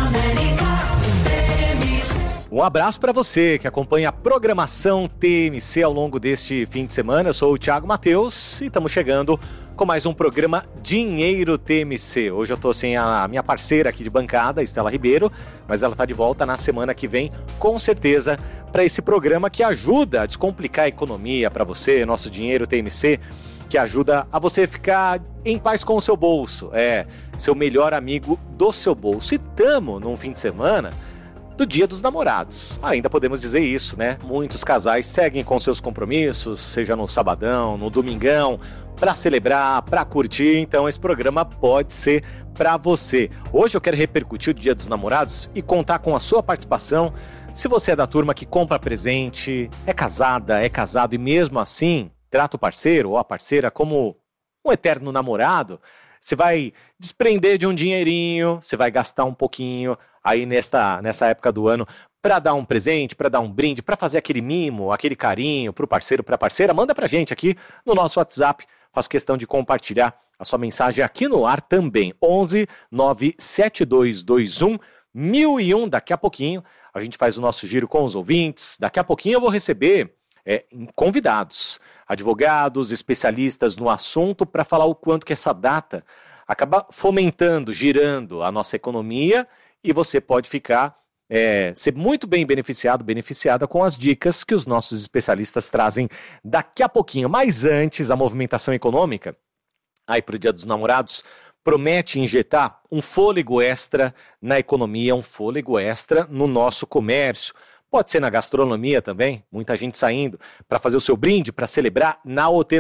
Um abraço para você que acompanha a programação T M C ao longo deste fim de semana. Eu sou o Thiago Matheus e estamos chegando com mais um programa Dinheiro T M C. Hoje eu tô sem a minha parceira aqui de bancada, Estela Ribeiro, mas ela tá de volta na semana que vem, com certeza, para esse programa que ajuda a descomplicar a economia para você, nosso Dinheiro T M C, que ajuda a você ficar em paz com o seu bolso. É, seu melhor amigo do seu bolso. E tamo num fim de semana do Dia dos Namorados. Ainda podemos dizer isso, né? Muitos casais seguem com seus compromissos, seja no sabadão, no domingão, para celebrar, para curtir. Então esse programa pode ser para você. Hoje eu quero repercutir o Dia dos Namorados e contar com a sua participação. Se você é da turma que compra presente, é casada, é casado e mesmo assim trata o parceiro ou a parceira como um eterno namorado, você vai desprender de um dinheirinho, você vai gastar um pouquinho aí nesta, nessa época do ano para dar um presente, para dar um brinde, para fazer aquele mimo, aquele carinho pro parceiro, pra parceira, manda pra gente aqui no nosso WhatsApp. Faço questão de compartilhar a sua mensagem aqui no ar também. onze nove sete dois dois um mil e um. Daqui a pouquinho a gente faz o nosso giro com os ouvintes. Daqui a pouquinho eu vou receber é, convidados, advogados, especialistas no assunto para falar o quanto que essa data acaba fomentando, girando a nossa economia e você pode ficar, é, ser muito bem beneficiado, beneficiada com as dicas que os nossos especialistas trazem daqui a pouquinho. Mas antes, a movimentação econômica, aí para o Dia dos Namorados, promete injetar um fôlego extra na economia, um fôlego extra no nosso comércio. Pode ser na gastronomia também, muita gente saindo para fazer o seu brinde, para celebrar na hotelaria.